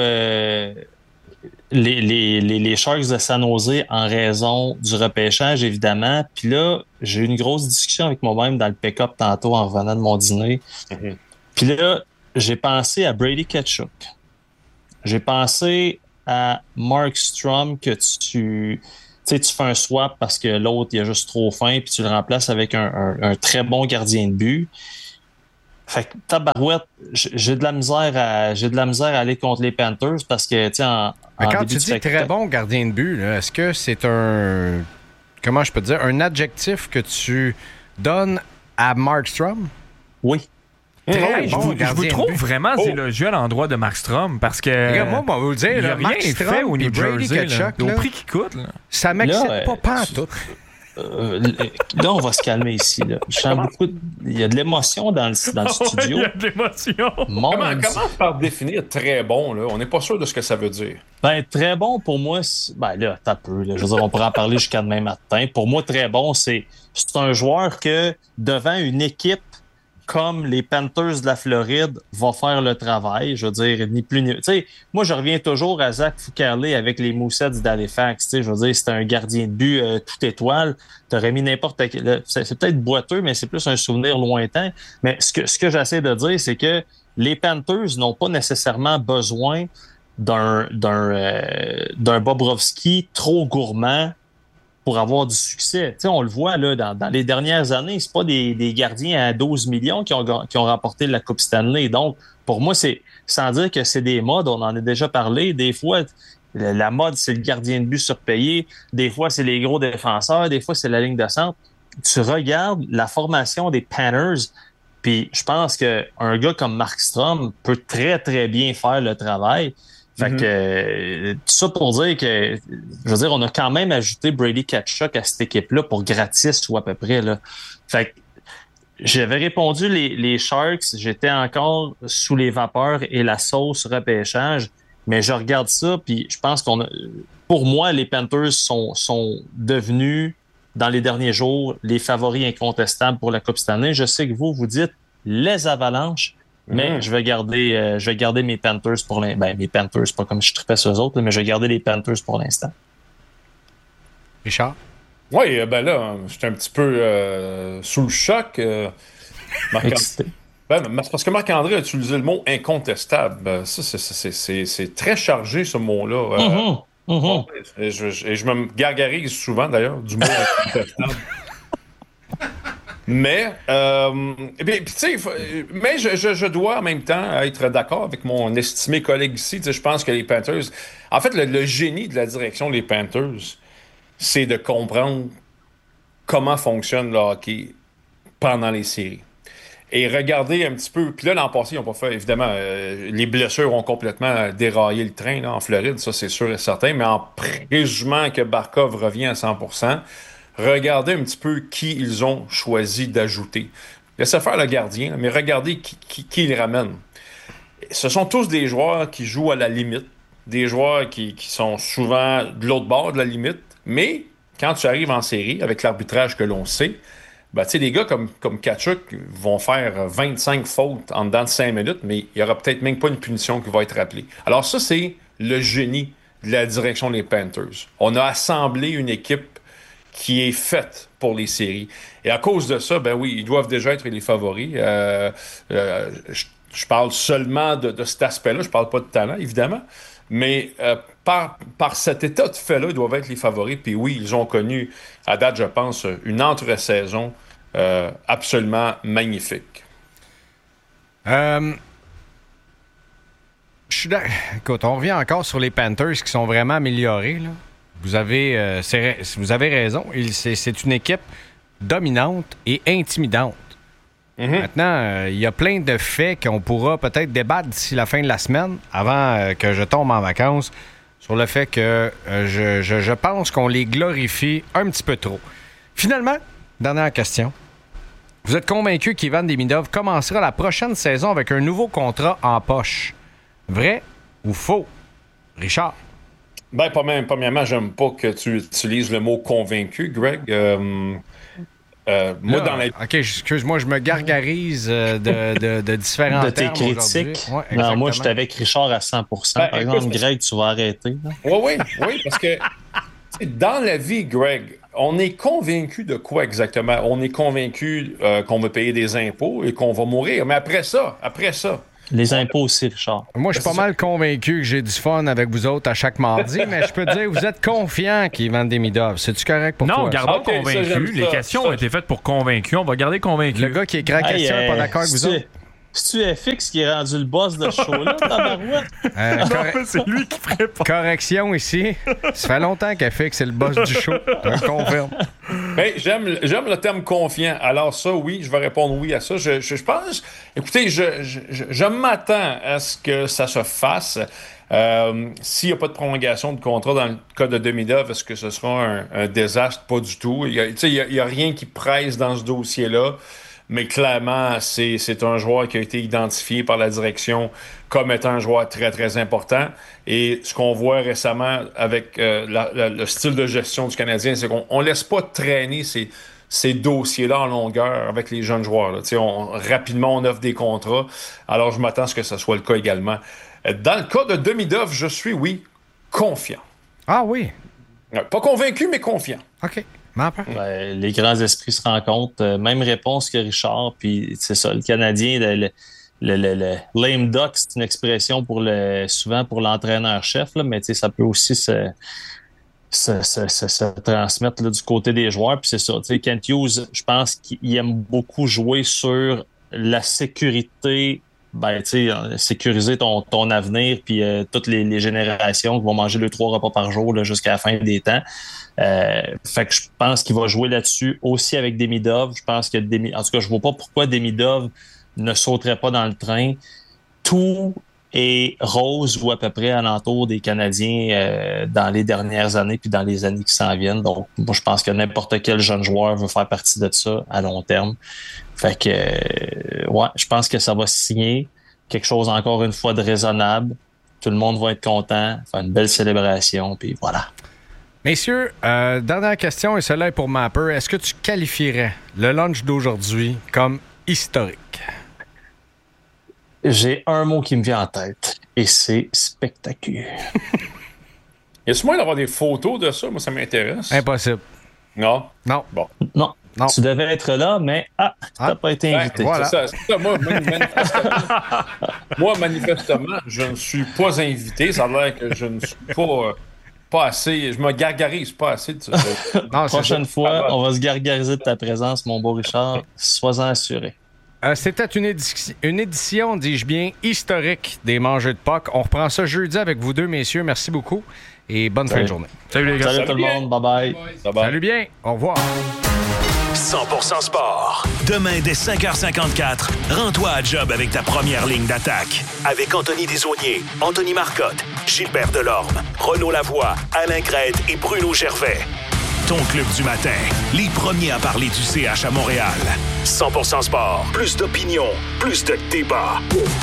les Sharks de San Jose en raison du repêchage, évidemment. Puis là, j'ai eu une grosse discussion avec moi-même dans le pick-up tantôt en revenant de mon dîner. Mm-hmm. Puis là, j'ai pensé à Brady Tkachuk. J'ai pensé à Mark Strom que tu fais un swap parce que l'autre, il a juste trop faim, puis tu le remplaces avec un très bon gardien de but. Fait que tabarouette, j'ai de la misère à aller contre les Panthers parce que, tu sais, quand tu dis très bon gardien de but, là, est-ce que c'est comment je peux te dire, un adjectif que tu donnes à Mark Strom? Oui. Très bon, je vous trouve vraiment élogieux à l'endroit de Mark Strom parce que. Regarde, moi, on va vous dire, il a rien fait au New Jersey. Au prix qu'il coûte. Là. Ça m'excite pas tout. Là, on va se calmer ici. Là. Je sens beaucoup. Il y a de l'émotion dans le studio. Il y a de l'émotion. Comment par définir très bon? Là? On n'est pas sûr de ce que ça veut dire. Ben, très bon, pour moi, ben là, t'as peu. Là. Je veux dire, on pourra en parler jusqu'à demain matin. Pour moi, très bon, c'est un joueur que, devant une équipe comme les Panthers de la Floride, va faire le travail. Je veux dire, ni plus ni... Tu sais, moi, je reviens toujours à Zach Fucale avec les Moussets d'Halifax. Tu sais, je veux dire, c'était un gardien de but toute étoile. T'aurais mis n'importe quel... C'est peut-être boiteux, mais c'est plus un souvenir lointain. Mais ce que j'essaie de dire, c'est que les Panthers n'ont pas nécessairement besoin d'un Bobrovsky trop gourmand pour avoir du succès. Tu sais, on le voit là, dans les dernières années, c'est pas des gardiens à 12 millions qui ont remporté la Coupe Stanley. Donc, pour moi, c'est sans dire que c'est des modes, on en a déjà parlé. Des fois, la mode, c'est le gardien de but surpayé. Des fois, c'est les gros défenseurs. Des fois, c'est la ligne de centre. Tu regardes la formation des Panthers, puis je pense qu'un gars comme Mark Strom peut très, très bien faire le travail. Fait que tout ça pour dire que, je veux dire, on a quand même ajouté Brady Tkachuk à cette équipe-là pour gratis ou à peu près, là. Fait que j'avais répondu les Sharks, j'étais encore sous les vapeurs et la sauce repêchage, mais je regarde ça, puis je pense pour moi, les Panthers sont devenus, dans les derniers jours, les favoris incontestables pour la Coupe Stanley. Je sais que vous dites les Avalanches, mais je vais garder mes Panthers pour l'instant. Ben, mes Panthers, pas comme je tripais sur eux autres, mais je vais garder les Panthers pour l'instant. Richard? Oui, ben là, j'étais un petit peu sous le choc. C'est parce que Marc-André a utilisé le mot incontestable. Ça, c'est très chargé, ce mot-là. Bon, et je me gargarise souvent, d'ailleurs, du mot incontestable. Mais, je dois en même temps être d'accord avec mon estimé collègue ici. Je pense que les Panthers... En fait, le génie de la direction des Panthers, c'est de comprendre comment fonctionne le hockey pendant les séries. Et regardez un petit peu... Puis là, l'an passé, ils n'ont pas fait... Évidemment, les blessures ont complètement déraillé le train là, en Floride, ça c'est sûr et certain. Mais en présumant que Barkov revient à 100%, regardez un petit peu qui ils ont choisi d'ajouter. Laissez faire le gardien, mais regardez qui ils ramènent. Ce sont tous des joueurs qui jouent à la limite, des joueurs qui sont souvent de l'autre bord de la limite, mais quand tu arrives en série, avec l'arbitrage que l'on sait, ben, tu sais, des gars comme Tkachuk vont faire 25 fautes en dedans de 5 minutes, mais il n'y aura peut-être même pas une punition qui va être rappelée. Alors ça, c'est le génie de la direction des Panthers. On a assemblé une équipe qui est faite pour les séries. Et à cause de ça, ben oui, ils doivent déjà être les favoris. Je parle seulement de cet aspect-là. Je parle pas de talent, évidemment. Mais par cet état de fait-là, ils doivent être les favoris. Puis oui, ils ont connu, à date, je pense, une entre-saison absolument magnifique. Écoute, on revient encore sur les Panthers qui sont vraiment améliorés, là. Vous avez raison. C'est une équipe dominante et intimidante. Maintenant, il y a plein de faits qu'on pourra peut-être débattre d'ici la fin de la semaine, avant que je tombe en vacances, sur le fait que je pense qu'on les glorifie un petit peu trop. Finalement, dernière question. Vous êtes convaincu qu'Ivan Demidov commencera la prochaine saison avec un nouveau contrat en poche? Vrai ou faux? Richard? Ben, premièrement, j'aime pas que tu utilises le mot convaincu, Greg. Moi, dans la... OK, excuse-moi, je me gargarise de différents termes tes critiques. Ouais, non, moi, je suis avec Richard à 100%. Par exemple, Greg, tu vas arrêter. Oui, parce que dans la vie, Greg, on est convaincu de quoi exactement? On est convaincu qu'on va payer des impôts et qu'on va mourir. Mais après ça... Les impôts aussi, Richard. Moi, je suis pas mal convaincu que j'ai du fun avec vous autres à chaque mardi, mais je peux te dire, vous êtes confiants qu'ils vendent des Midoff. C'est-tu correct pour toi? Non, gardons convaincu. Les questions ont été faites pour convaincu. On va garder convaincu. Le gars qui écrit la question n'est pas d'accord avec vous autres. C'est-tu FX qui est rendu le boss de ce show-là, tabarouette? C'est lui qui ferait pas. Correction ici. Ça fait longtemps qu'FX est le boss du show. Je le confirme. Ben, j'aime le terme confiant. Alors ça, oui, je vais répondre oui à ça. Je pense... Écoutez, je m'attends à ce que ça se fasse. S'il n'y a pas de prolongation de contrat dans le cas de Demidov, est-ce que ce sera un désastre? Pas du tout. Il n'y a rien qui presse dans ce dossier-là. Mais clairement, c'est un joueur qui a été identifié par la direction comme étant un joueur très, très important. Et ce qu'on voit récemment avec le style de gestion du Canadien, c'est qu'on ne laisse pas traîner ces dossiers-là en longueur avec les jeunes joueurs. Rapidement, on offre des contrats. Alors, je m'attends à ce que ce soit le cas également. Dans le cas de Demidov, je suis, oui, confiant. Ah oui? Pas convaincu, mais confiant. OK. Ben, les grands esprits se rencontrent. Même réponse que Richard. Puis c'est ça, le Canadien, le lame duck, c'est une expression souvent pour l'entraîneur-chef, là, mais ça peut aussi se transmettre là, du côté des joueurs. Puis c'est ça. Kent Hughes, je pense qu'il aime beaucoup jouer sur la sécurité. Sécuriser ton avenir, puis toutes les générations qui vont manger 2-3 repas par jour là, jusqu'à la fin des temps. Fait que je pense qu'il va jouer là-dessus aussi avec Demidov. Je pense que en tout cas, je vois pas pourquoi Demidov ne sauterait pas dans le train. Tout est rose ou à peu près alentour des Canadiens dans les dernières années puis dans les années qui s'en viennent. Donc, moi, je pense que n'importe quel jeune joueur veut faire partie de ça à long terme. Fait que, je pense que ça va signer quelque chose encore une fois de raisonnable. Tout le monde va être content, faire une belle célébration, puis voilà. Messieurs, dernière question, et celle-là est pour Mapper. Est-ce que tu qualifierais le lunch d'aujourd'hui comme historique? J'ai un mot qui me vient en tête, et c'est spectaculaire. Y a-t-il moyen d'avoir des photos de ça? Moi, ça m'intéresse. Impossible. Non? Non. Bon. Non. Tu devais être là, mais t'as pas été invité. Voilà. C'est ça. Moi, manifestement, je ne suis pas invité. Ça a l'air que je ne suis pas assez. Je me gargarise pas assez de ça. Non, prochaine fois, on va se gargariser de ta présence, mon beau Richard. Sois-en assuré. C'était une édition, dis-je bien, historique des Mangeux de Puck. On reprend ça jeudi avec vous deux, messieurs. Merci beaucoup et bonne fin de journée. Salut les gars. Salut tout le monde. Bye-bye. Salut bien. Au revoir. 100% sport. Demain, dès 5h54, rends-toi à job avec ta première ligne d'attaque. Avec Anthony Desaulniers, Anthony Marcotte, Gilbert Delorme, Renaud Lavoie, Alain Crête et Bruno Gervais. Ton club du matin, les premiers à parler du CH à Montréal. 100% sport. Plus d'opinion, plus de débat.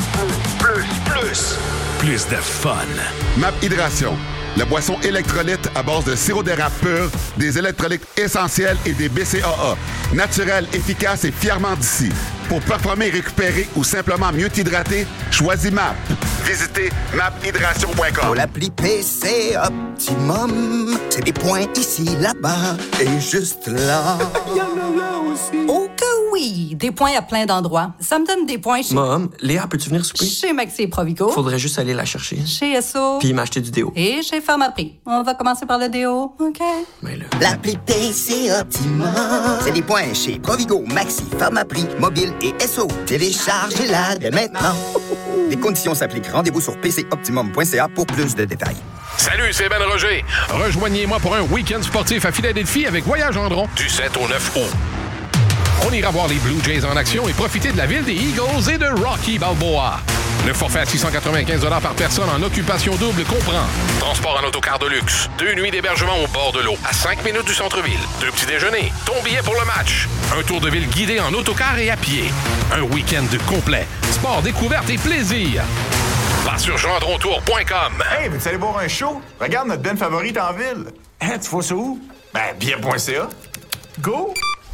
Plus de fun. MAP Hydration. La boisson électrolyte à base de sirop d'érable pur, des électrolytes essentiels et des BCAA. Naturel, efficace et fièrement d'ici. Pour performer, récupérer ou simplement mieux t'hydrater, choisis MAP. Visitez maphydration.com. Pour l'appli PC Optimum, c'est des points ici, là-bas et juste là. Oh que oui! Des points à plein d'endroits. Ça me donne des points chez... Mom, Léa, peux-tu venir souper? Chez Maxi et Provigo. Faudrait juste aller la chercher. Chez Esso. Puis m'acheter du déo. Et chez Pharmaprix. On va commencer par le déo, OK? Mais là... L'appli PC Optimum, c'est des points chez Provigo, Maxi, Pharmaprix, Mobile et Esso. Téléchargez-la dès maintenant. Les conditions s'appliquent. Rendez-vous sur pcoptimum.ca pour plus de détails. Salut, c'est Ben Roger. Rejoignez-moi pour un week-end sportif à Philadelphie avec Voyage Gendron du 7 au 9 août. On ira voir les Blue Jays en action et profiter de la ville des Eagles et de Rocky Balboa. Le forfait à 695 $ par personne en occupation double comprend transport en autocar de luxe, 2 nuits d'hébergement au bord de l'eau, à 5 minutes du centre-ville, 2 petits déjeuners, ton billet pour le match, un tour de ville guidé en autocar et à pied, un week-end complet, sport, découverte et plaisir. Va sur gendrontour.com. Hey, veux-tu aller voir un show? Regarde notre band favorite en ville. Hein, tu vois ça où? Ben, billet.ca. Go!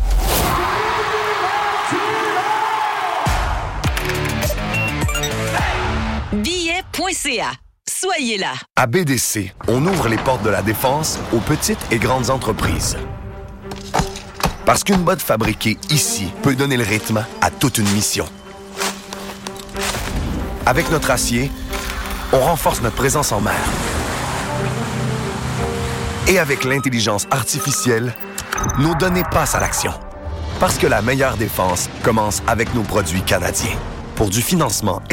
Billet.ca. Soyez là. À BDC, on ouvre les portes de la défense aux petites et grandes entreprises. Parce qu'une botte fabriquée ici peut donner le rythme à toute une mission. Avec notre acier, on renforce notre présence en mer. Et avec l'intelligence artificielle, nos données passent à l'action. Parce que la meilleure défense commence avec nos produits canadiens. Pour du financement